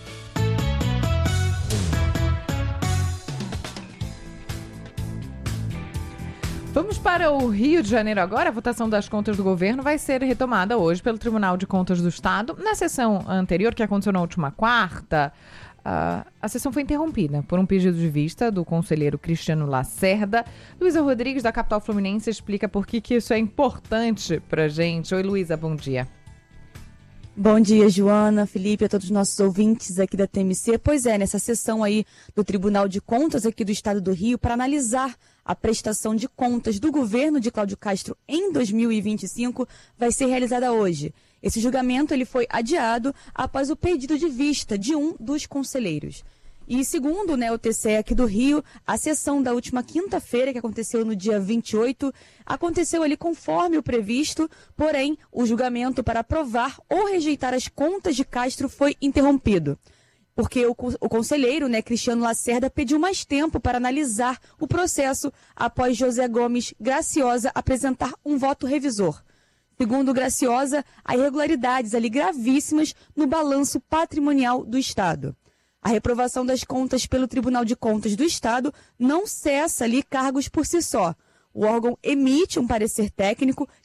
Vamos para o Rio de Janeiro agora. A votação das contas do governo vai ser retomada hoje pelo Tribunal de Contas do Estado. Na sessão anterior, que aconteceu na última quarta, uh, a sessão foi interrompida por um pedido de vista do conselheiro Cristiano Lacerda. Luísa Rodrigues, da Capital Fluminense, explica por que, que isso é importante pra gente. Oi, Luísa, bom dia. Bom dia, Joana, Felipe, a todos os nossos ouvintes aqui da T M C. Pois é, nessa sessão aí do Tribunal de Contas aqui do Estado do Rio, para analisar a prestação de contas do governo de Cláudio Castro em dois mil e vinte e cinco, vai ser realizada hoje. Esse julgamento ele foi adiado após o pedido de vista de um dos conselheiros. E segundo, né, o T C E aqui do Rio, a sessão da última quinta-feira, que aconteceu no dia vinte e oito, aconteceu ali conforme o previsto, porém o julgamento para aprovar ou rejeitar as contas de Castro foi interrompido. Porque o, o conselheiro, né, Cristiano Lacerda, pediu mais tempo para analisar o processo após José Gomes Graciosa apresentar um voto revisor. Segundo Graciosa, há irregularidades ali gravíssimas no balanço patrimonial do Estado. A reprovação das contas pelo Tribunal de Contas do Estado não cessa ali cargos por si só. O órgão emite um parecer técnico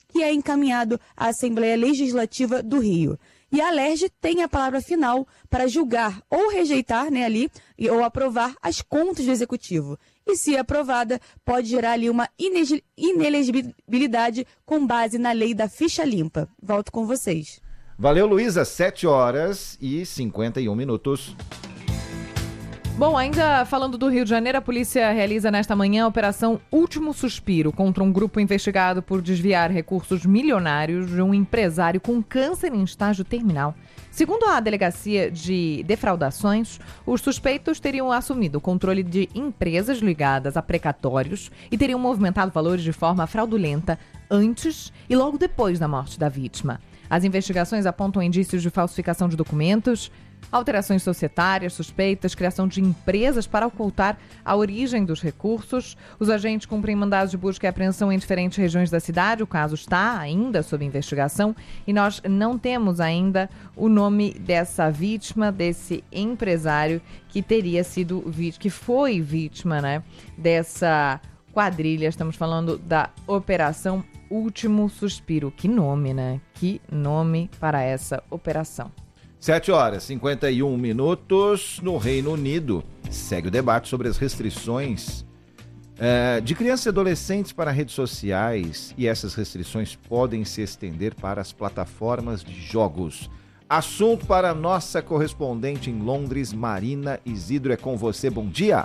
que é encaminhado à Assembleia Legislativa do Rio. E a Alerj tem a palavra final para julgar ou rejeitar, né, ali, ou aprovar as contas do Executivo. E se aprovada, pode gerar ali uma inelegibilidade com base na lei da ficha limpa. Volto com vocês. Valeu, Luísa. sete horas e cinquenta e um minutos. Bom, ainda falando do Rio de Janeiro, a polícia realiza nesta manhã a Operação Último Suspiro contra um grupo investigado por desviar recursos milionários de um empresário com câncer em estágio terminal. Segundo a Delegacia de Defraudações, os suspeitos teriam assumido o controle de empresas ligadas a precatórios e teriam movimentado valores de forma fraudulenta antes e logo depois da morte da vítima. As investigações apontam indícios de falsificação de documentos, alterações societárias, suspeitas, criação de empresas para ocultar a origem dos recursos. Os agentes cumprem mandados de busca e apreensão em diferentes regiões da cidade. O caso está ainda sob investigação e nós não temos ainda o nome dessa vítima, desse empresário que teria sido vítima, que foi vítima, né, dessa quadrilha. Estamos falando da Operação Último Suspiro. Que nome, né? Que nome para essa operação. sete horas e cinquenta e um minutos. No Reino Unido, segue o debate sobre as restrições é, de crianças e adolescentes para redes sociais, e essas restrições podem se estender para as plataformas de jogos. Assunto para a nossa correspondente em Londres, Marina Isidro. É com você. Bom dia.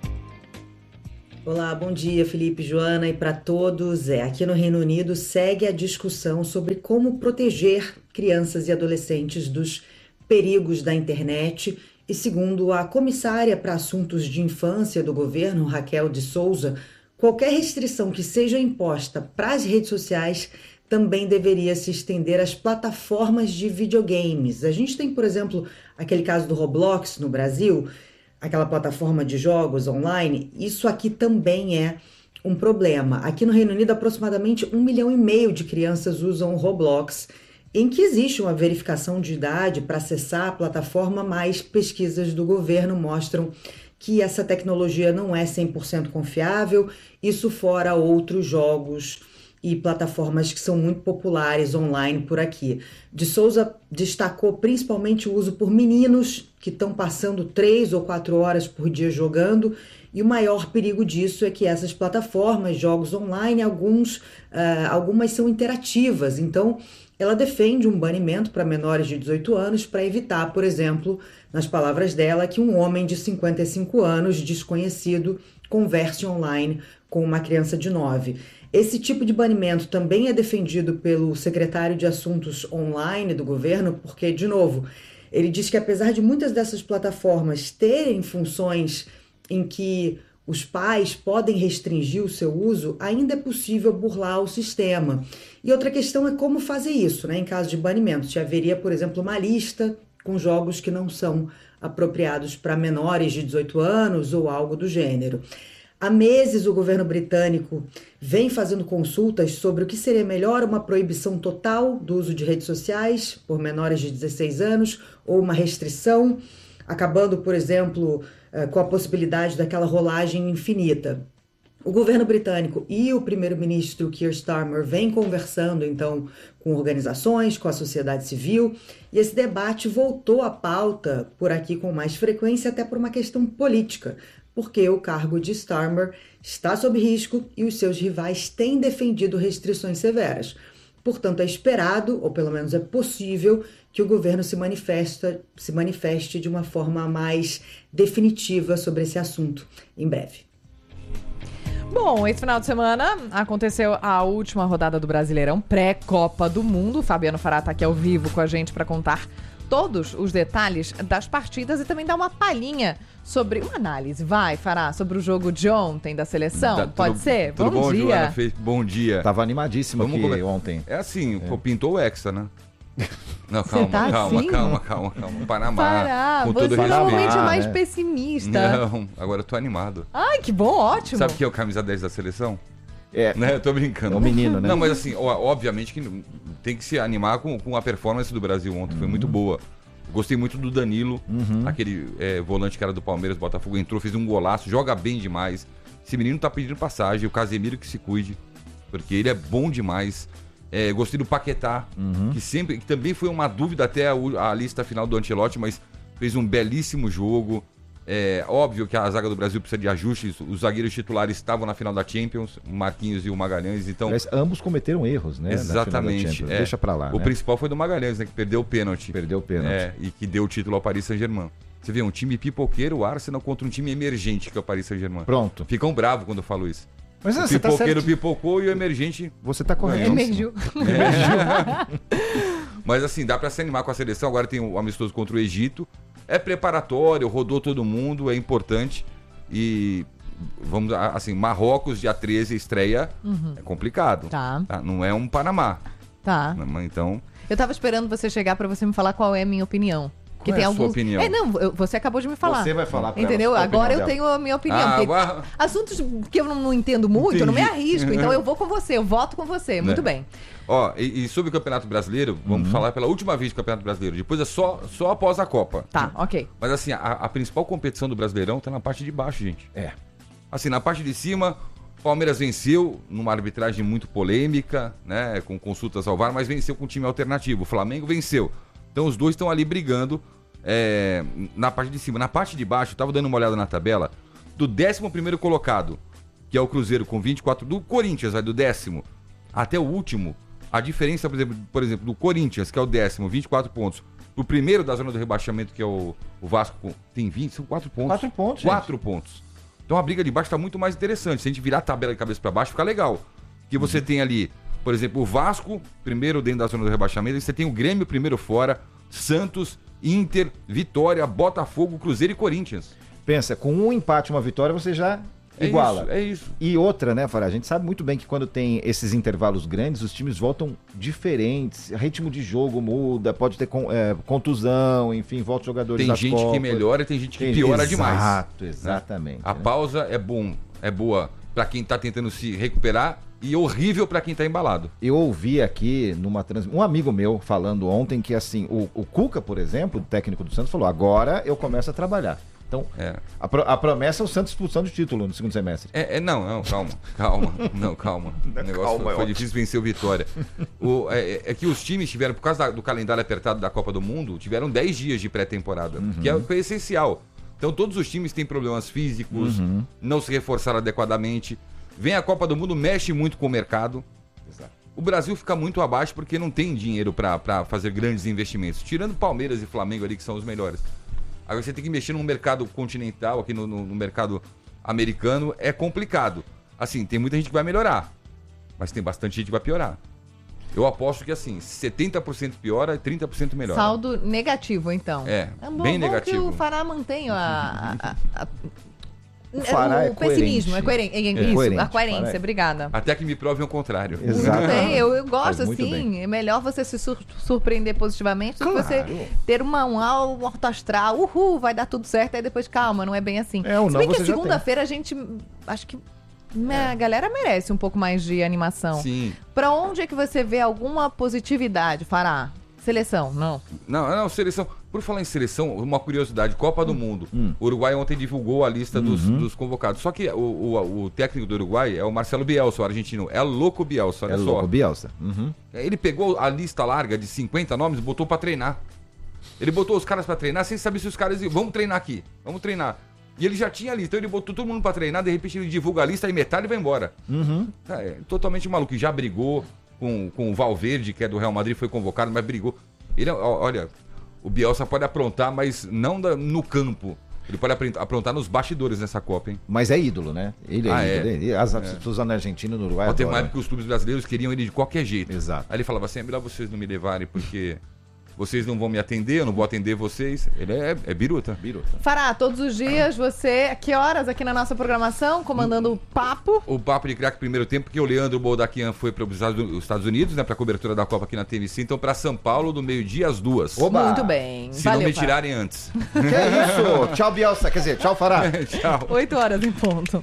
Olá, bom dia, Felipe, Joana, e para todos. É, aqui no Reino Unido segue a discussão sobre como proteger crianças e adolescentes dos perigos da internet. E segundo a comissária para assuntos de infância do governo, Raquel de Souza, qualquer restrição que seja imposta para as redes sociais também deveria se estender às plataformas de videogames. A gente tem, por exemplo, aquele caso do Roblox no Brasil, aquela plataforma de jogos online. Isso aqui também é um problema. Aqui no Reino Unido, aproximadamente um milhão e meio de crianças usam o Roblox, em que existe uma verificação de idade para acessar a plataforma, mas pesquisas do governo mostram que essa tecnologia não é cem por cento confiável, isso fora outros jogos e plataformas que são muito populares online por aqui. De Souza destacou principalmente o uso por meninos que estão passando três ou quatro horas por dia jogando, e o maior perigo disso é que essas plataformas, jogos online, alguns, uh, algumas são interativas, então ela defende um banimento para menores de dezoito anos para evitar, por exemplo, nas palavras dela, que um homem de cinquenta e cinco anos, desconhecido, converse online com uma criança de nove. Esse tipo de banimento também é defendido pelo secretário de Assuntos Online do governo, porque, de novo, ele diz que apesar de muitas dessas plataformas terem funções em que os pais podem restringir o seu uso, ainda é possível burlar o sistema. E outra questão é como fazer isso, né? Em caso de banimento, se haveria, por exemplo, uma lista com jogos que não são apropriados para menores de dezoito anos ou algo do gênero. Há meses o governo britânico vem fazendo consultas sobre o que seria melhor, uma proibição total do uso de redes sociais por menores de dezesseis anos ou uma restrição, acabando, por exemplo, com a possibilidade daquela rolagem infinita. O governo britânico e o primeiro-ministro Keir Starmer vêm conversando, então, com organizações, com a sociedade civil, e esse debate voltou à pauta por aqui com mais frequência, até por uma questão política, porque o cargo de Starmer está sob risco e os seus rivais têm defendido restrições severas. Portanto, é esperado, ou pelo menos é possível, que o governo se, manifesta, se manifeste de uma forma mais definitiva sobre esse assunto em breve. Bom, esse final de semana aconteceu a última rodada do Brasileirão pré-Copa do Mundo. O Fabiano Fará está aqui ao vivo com a gente para contar todos os detalhes das partidas e também dar uma palhinha sobre uma análise, vai, Fará, sobre o jogo de ontem da seleção. Tá, Pode tudo, ser? Tudo bom, bom dia. Joana, Fê? Bom dia. Tava animadíssimo Vamos aqui comer. ontem. É assim, é. pintou o Hexa, né? Não, calma, tá calma, assim? calma, calma, calma. Panamá, Fará, com todo você respeito. normalmente é mais né? pessimista. Não, agora eu tô animado. Ai, que bom, ótimo. Sabe o que é o camisa dez da seleção? É, né? Eu tô brincando. É um menino, né? Não, mas assim, obviamente que tem que se animar com, com a performance do Brasil ontem, foi muito boa. Gostei muito do Danilo, uhum. aquele é, volante que era do Palmeiras, Botafogo, entrou, fez um golaço, joga bem demais. Esse menino tá pedindo passagem, o Casemiro que se cuide, porque ele é bom demais. É, gostei do Paquetá, uhum. que sempre que também foi uma dúvida até a, a lista final do Ancelotti, mas fez um belíssimo jogo. É óbvio que a zaga do Brasil precisa de ajustes. Os zagueiros titulares estavam na final da Champions, o Marquinhos e o Magalhães. Então, Aliás, ambos cometeram erros, né? Exatamente. É. Deixa pra lá. O né? principal foi do Magalhães, né? Que perdeu o pênalti. Perdeu o pênalti. É, e que deu o título ao Paris Saint-Germain. Você vê, um time pipoqueiro, o Arsenal contra um time emergente, que é o Paris Saint-Germain. Pronto. Ficam bravos quando eu falo isso. Mas o você pipoqueiro tá pipocou e o emergente... Você tá correto. Emergiu. É. Mas assim, dá pra se animar com a seleção. Agora tem o amistoso contra o Egito. É preparatório, rodou todo mundo, é importante. E vamos, assim, Marrocos, dia treze, estreia. Uhum. É complicado. Tá. Tá. Não é um Panamá. Tá. Então... Eu tava esperando você chegar pra você me falar qual é a minha opinião. Qual é a sua opinião? É, não, eu, você acabou de me falar. Você vai falar pra Entendeu? ela, Agora eu dela. tenho a minha opinião. Ah, porque agora... Assuntos que eu não, não entendo muito, Entendi. eu não me arrisco. Então eu vou com você, eu voto com você. Muito é. bem. Ó, e, e sobre o Campeonato Brasileiro, vamos uhum. falar pela última vez do Campeonato Brasileiro. Depois é só, só após a Copa. Tá, ok. Mas assim, a, a principal competição do Brasileirão tá na parte de baixo, gente. É. Assim, na parte de cima, Palmeiras venceu numa arbitragem muito polêmica, né? Com consultas ao V A R, mas venceu com um time alternativo. O Flamengo venceu. Então os dois estão ali brigando. É, na parte de cima. Na parte de baixo, eu tava dando uma olhada na tabela do décimo primeiro colocado, que é o Cruzeiro com vinte e quatro, do Corinthians, vai do décimo até o último. A diferença, por exemplo, por exemplo, do Corinthians, que é o décimo, vinte e quatro pontos, o primeiro da zona do rebaixamento, que é o, o Vasco, tem vinte, são quatro pontos. quatro pontos, quatro pontos. Então a briga de baixo tá muito mais interessante. Se a gente virar a tabela de cabeça para baixo, fica legal. Que você uhum. tem ali, por exemplo, o Vasco, primeiro dentro da zona do rebaixamento, e você tem o Grêmio primeiro fora, Santos, Inter, Vitória, Botafogo, Cruzeiro e Corinthians. Pensa, com um empate e uma vitória você já iguala. É isso, é isso. E outra, né, Fará? A gente sabe muito bem que quando tem esses intervalos grandes, os times voltam diferentes, ritmo de jogo muda, pode ter con- é, contusão, enfim, volta jogadores Tem das gente Copas. que melhora e tem gente que tem... piora Exato, demais. Exato, exatamente. Né? A né? pausa é bom, é boa para quem tá tentando se recuperar e horrível para quem tá embalado. Eu ouvi aqui numa transmissão, um amigo meu falando ontem que assim, o, o Cuca, por exemplo, o técnico do Santos, falou, agora eu começo a trabalhar. Então, é. a, pro, a promessa é o Santos expulsão de título no segundo semestre. É, é não, não, calma, calma, não, calma. O negócio calma, foi, é foi difícil vencer o Vitória. O, é, é que os times tiveram, por causa da, do calendário apertado da Copa do Mundo, tiveram dez dias de pré-temporada, uhum. que é, foi essencial. Então todos os times têm problemas físicos, uhum. não se reforçaram adequadamente. Vem a Copa do Mundo, mexe muito com o mercado. Exato. O Brasil fica muito abaixo porque não tem dinheiro para fazer grandes investimentos. Tirando Palmeiras e Flamengo ali, que são os melhores. Agora você tem que mexer no mercado continental, aqui no, no, no mercado americano, é complicado. Assim, tem muita gente que vai melhorar, mas tem bastante gente que vai piorar. Eu aposto que assim, setenta por cento piora e trinta por cento melhora. Saldo negativo, então. É, é bom, bem bom negativo. que o Fará mantenha a... a, a, a... O, Fará o é pessimismo, é coerente. É, é isso, coerente, a coerência, Fará. Obrigada. Até que me provem o contrário. Exato. Muito bem, eu, eu gosto muito assim. bem. É melhor você se sur- surpreender positivamente do Claro. que você ter uma, um alto astral. Uhul, vai dar tudo certo. Aí depois, calma, não é bem assim. É, ou Se não, bem que você a já segunda-feira a gente. Acho que. A galera merece um pouco mais de animação. Sim. Pra onde é que você vê alguma positividade, Fará? Seleção, não. Não, não, seleção. Por falar em seleção, uma curiosidade, Copa do Mundo. Hum. O Uruguai ontem divulgou a lista dos, Uhum. dos convocados. Só que o, o, o técnico do Uruguai é o Marcelo Bielsa, o argentino. É louco Bielsa, olha É só. louco, Bielsa. Uhum. Ele pegou a lista larga de cinquenta nomes e botou pra treinar. Ele botou os caras pra treinar sem saber se os caras iam, vamos treinar aqui, vamos treinar. E ele já tinha a lista, então ele botou todo mundo pra treinar, de repente ele divulga a lista e metade vai embora. Uhum. É, totalmente maluco. E já brigou com, com o Valverde, que é do Real Madrid, foi convocado, mas brigou. Ele, ó, olha, o Bielsa pode aprontar, mas não da, no campo. Ele pode aprontar nos bastidores nessa Copa, hein? Mas é ídolo, né? Ele é Ah, é? ídolo. Ele- As É. pessoas na Argentina e no Uruguai Ó, Tem uma adoram. época que os clubes brasileiros queriam ele de qualquer jeito. Exato. Aí ele falava assim, é melhor vocês não me levarem, porque vocês não vão me atender, eu não vou atender vocês. Ele é, é biruta. Biruta. Fará, todos os dias você, a que horas aqui na nossa programação, comandando o papo? O papo de craque primeiro tempo, porque o Leandro Boldaquian foi para os Estados Unidos, né, para a cobertura da Copa aqui na T V C, então para São Paulo, do meio-dia às duas. Oba! Muito bem. Se Valeu, não me Fará. tirarem antes. Que é isso? Tchau, Bielsa. Quer dizer, tchau, Fará. Tchau. oito horas em ponto.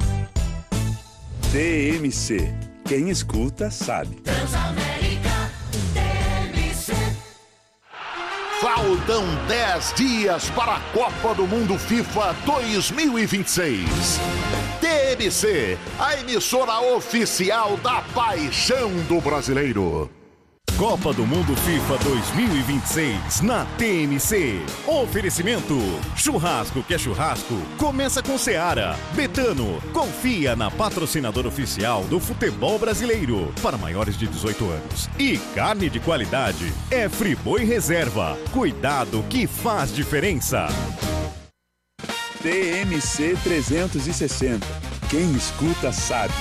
T M C. Quem escuta sabe. Faltam dez dias para a Copa do Mundo FIFA dois mil e vinte e seis. T M C, a emissora oficial da paixão do brasileiro. Copa do Mundo FIFA dois mil e vinte e seis na T M C. Oferecimento: churrasco que é churrasco, começa com Seara. Betano, confia na patrocinadora oficial do futebol brasileiro para maiores de dezoito anos. E carne de qualidade é Friboi Reserva. Cuidado que faz diferença. T M C trezentos e sessenta. Quem escuta sabe.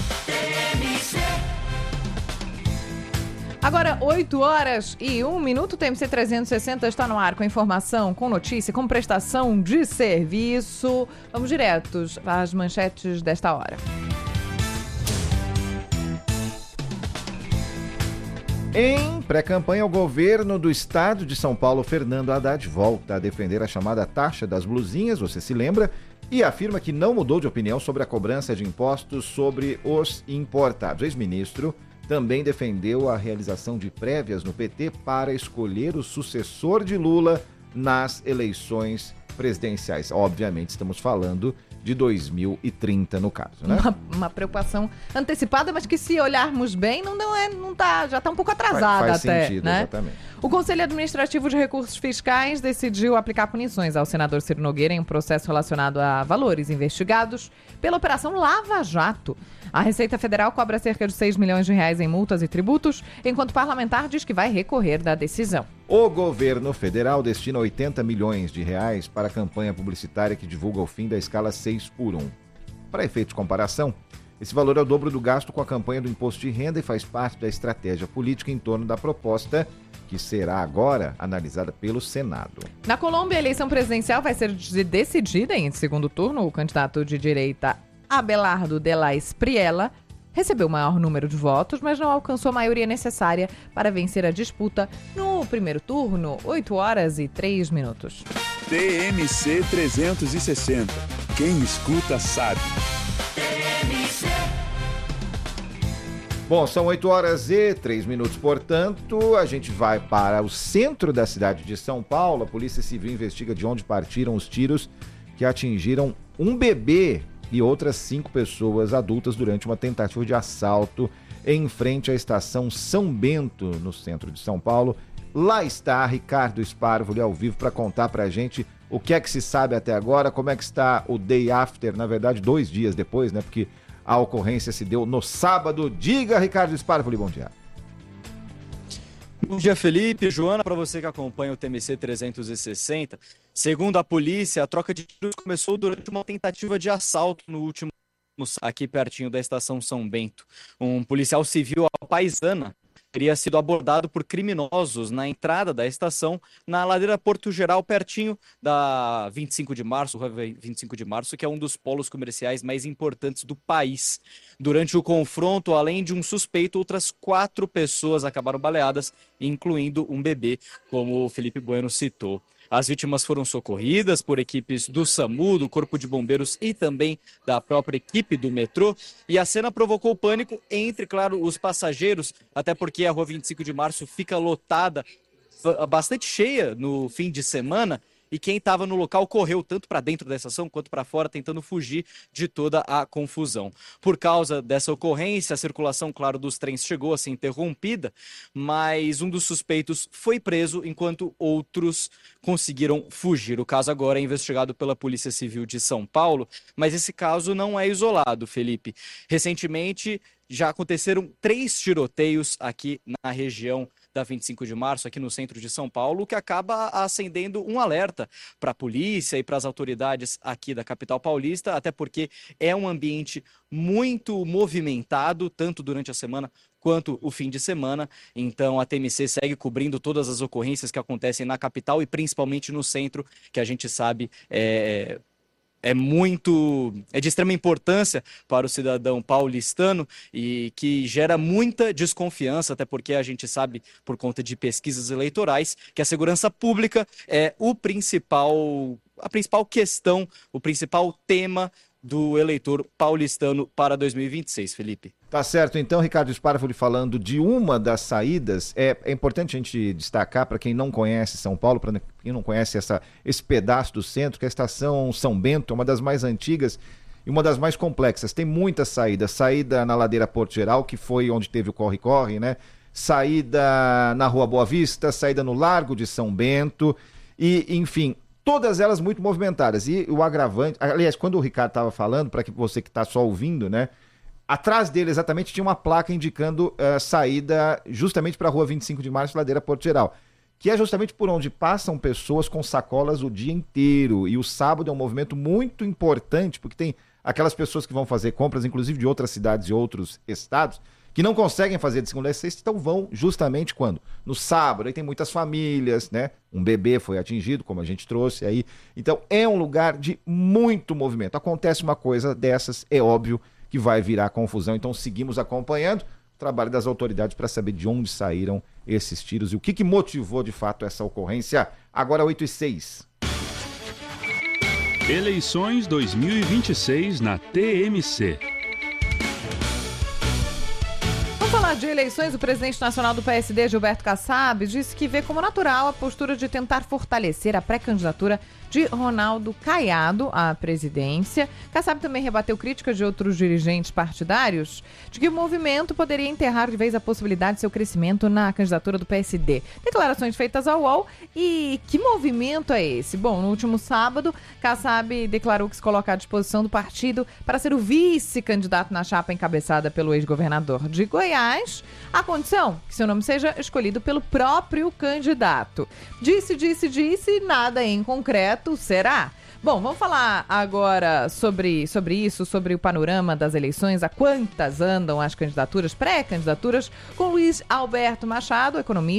Agora, oito horas e um minuto, o T M C trezentos e sessenta está no ar com informação, com notícia, com prestação de serviço. Vamos diretos às manchetes desta hora. Em pré-campanha, o governo do estado de São Paulo, Fernando Haddad, volta a defender a chamada taxa das blusinhas, você se lembra, e afirma que não mudou de opinião sobre a cobrança de impostos sobre os importados. O ex-ministro também defendeu a realização de prévias no P T para escolher o sucessor de Lula nas eleições presidenciais. Obviamente, estamos falando de dois mil e trinta, no caso, né? Uma, uma preocupação antecipada, mas que, se olharmos bem, não, não é, não tá, já está um pouco atrasada faz, faz até, sentido, né? Exatamente. O Conselho Administrativo de Recursos Fiscais decidiu aplicar punições ao senador Ciro Nogueira em um processo relacionado a valores investigados pela Operação Lava Jato. A Receita Federal cobra cerca de seis milhões de reais em multas e tributos, enquanto o parlamentar diz que vai recorrer da decisão. O governo federal destina oitenta milhões de reais para a campanha publicitária que divulga o fim da escala seis por um. Para efeito de comparação, esse valor é o dobro do gasto com a campanha do imposto de renda e faz parte da estratégia política em torno da proposta, que será agora analisada pelo Senado. Na Colômbia, a eleição presidencial vai ser decidida em segundo turno. O candidato de direita Abelardo de la Espriella recebeu o maior número de votos, mas não alcançou a maioria necessária para vencer a disputa no primeiro turno, oito horas e três minutos. T M C trezentos e sessenta. Quem escuta sabe. Bom, são oito horas e três minutos, portanto, a gente vai para o centro da cidade de São Paulo. A Polícia Civil investiga de onde partiram os tiros que atingiram um bebê e outras cinco pessoas adultas durante uma tentativa de assalto em frente à estação São Bento, no centro de São Paulo. Lá está Ricardo Sparvoli ao vivo para contar para a gente o que é que se sabe até agora, como é que está o day after, na verdade, dois dias depois, né? Porque a ocorrência se deu no sábado. Diga, Ricardo Sparvoli, bom dia. Bom dia, Felipe. Joana, para você que acompanha o T M C trezentos e sessenta, segundo a polícia, a troca de tiros começou durante uma tentativa de assalto no último aqui pertinho da estação São Bento. Um policial civil paisana teria sido abordado por criminosos na entrada da estação, na ladeira Porto Geral, pertinho da vinte e cinco de março, vinte e cinco de março, que é um dos polos comerciais mais importantes do país. Durante o confronto, além de um suspeito, outras quatro pessoas acabaram baleadas, incluindo um bebê, como o Felipe Bueno citou. As vítimas foram socorridas por equipes do SAMU, do Corpo de Bombeiros e também da própria equipe do metrô. E a cena provocou pânico entre, claro, os passageiros, até porque a rua vinte e cinco de março fica lotada, bastante cheia no fim de semana. E quem estava no local correu tanto para dentro da estação quanto para fora, tentando fugir de toda a confusão. Por causa dessa ocorrência, a circulação, claro, dos trens chegou a ser interrompida, mas um dos suspeitos foi preso, enquanto outros conseguiram fugir. O caso agora é investigado pela Polícia Civil de São Paulo, mas esse caso não é isolado, Felipe. Recentemente, já aconteceram três tiroteios aqui na região da vinte e cinco de março, aqui no centro de São Paulo, que acaba acendendo um alerta para a polícia e para as autoridades aqui da capital paulista, até porque é um ambiente muito movimentado, tanto durante a semana quanto o fim de semana. Então a T M C segue cobrindo todas as ocorrências que acontecem na capital e principalmente no centro, que a gente sabe é... é muito, é de extrema importância para o cidadão paulistano e que gera muita desconfiança, até porque a gente sabe, por conta de pesquisas eleitorais, que a segurança pública é o principal, a principal questão, o principal tema do eleitor paulistano para dois mil e vinte e seis, Felipe. Tá certo, então, Ricardo Sparfoli falando de uma das saídas. É, é importante a gente destacar, para quem não conhece São Paulo, para quem não conhece essa, esse pedaço do centro, que a estação São Bento é uma das mais antigas e uma das mais complexas. Tem muitas saídas. Saída na ladeira Porto Geral, que foi onde teve o corre-corre, né? Saída na Rua Boa Vista, saída no Largo de São Bento e, enfim, todas elas muito movimentadas. E o agravante... Aliás, quando o Ricardo estava falando, para que você que está só ouvindo, né? Atrás dele, exatamente, tinha uma placa indicando uh, saída justamente para a Rua vinte e cinco de Março, ladeira Porto Geral, que é justamente por onde passam pessoas com sacolas o dia inteiro. E o sábado é um movimento muito importante, porque tem aquelas pessoas que vão fazer compras, inclusive de outras cidades e outros estados, que não conseguem fazer de segunda a sexta, então vão justamente quando? No sábado. Aí tem muitas famílias, né? Um bebê foi atingido, como a gente trouxe aí. Então é um lugar de muito movimento. Acontece uma coisa dessas, é óbvio que vai virar confusão. Então seguimos acompanhando o trabalho das autoridades para saber de onde saíram esses tiros e o que, que motivou de fato essa ocorrência. Agora oito e seis. Eleições dois mil e vinte e seis na T M C. Vamos falar de eleições. O presidente nacional do P S D, Gilberto Kassab, disse que vê como natural a postura de tentar fortalecer a pré-candidatura de Ronaldo Caiado à presidência. Kassab também rebateu críticas de outros dirigentes partidários de que o movimento poderia enterrar de vez a possibilidade de seu crescimento na candidatura do P S D. Declarações feitas ao U O L. E que movimento é esse? Bom, no último sábado, Kassab declarou que se coloca à disposição do partido para ser o vice-candidato na chapa encabeçada pelo ex-governador de Goiás, à condição que seu nome seja escolhido pelo próprio candidato. Disse, disse, disse, nada em concreto. Será? Bom, vamos falar agora sobre, sobre isso, sobre o panorama das eleições, a quantas andam as candidaturas, pré-candidaturas, com Luiz Alberto Machado, economista.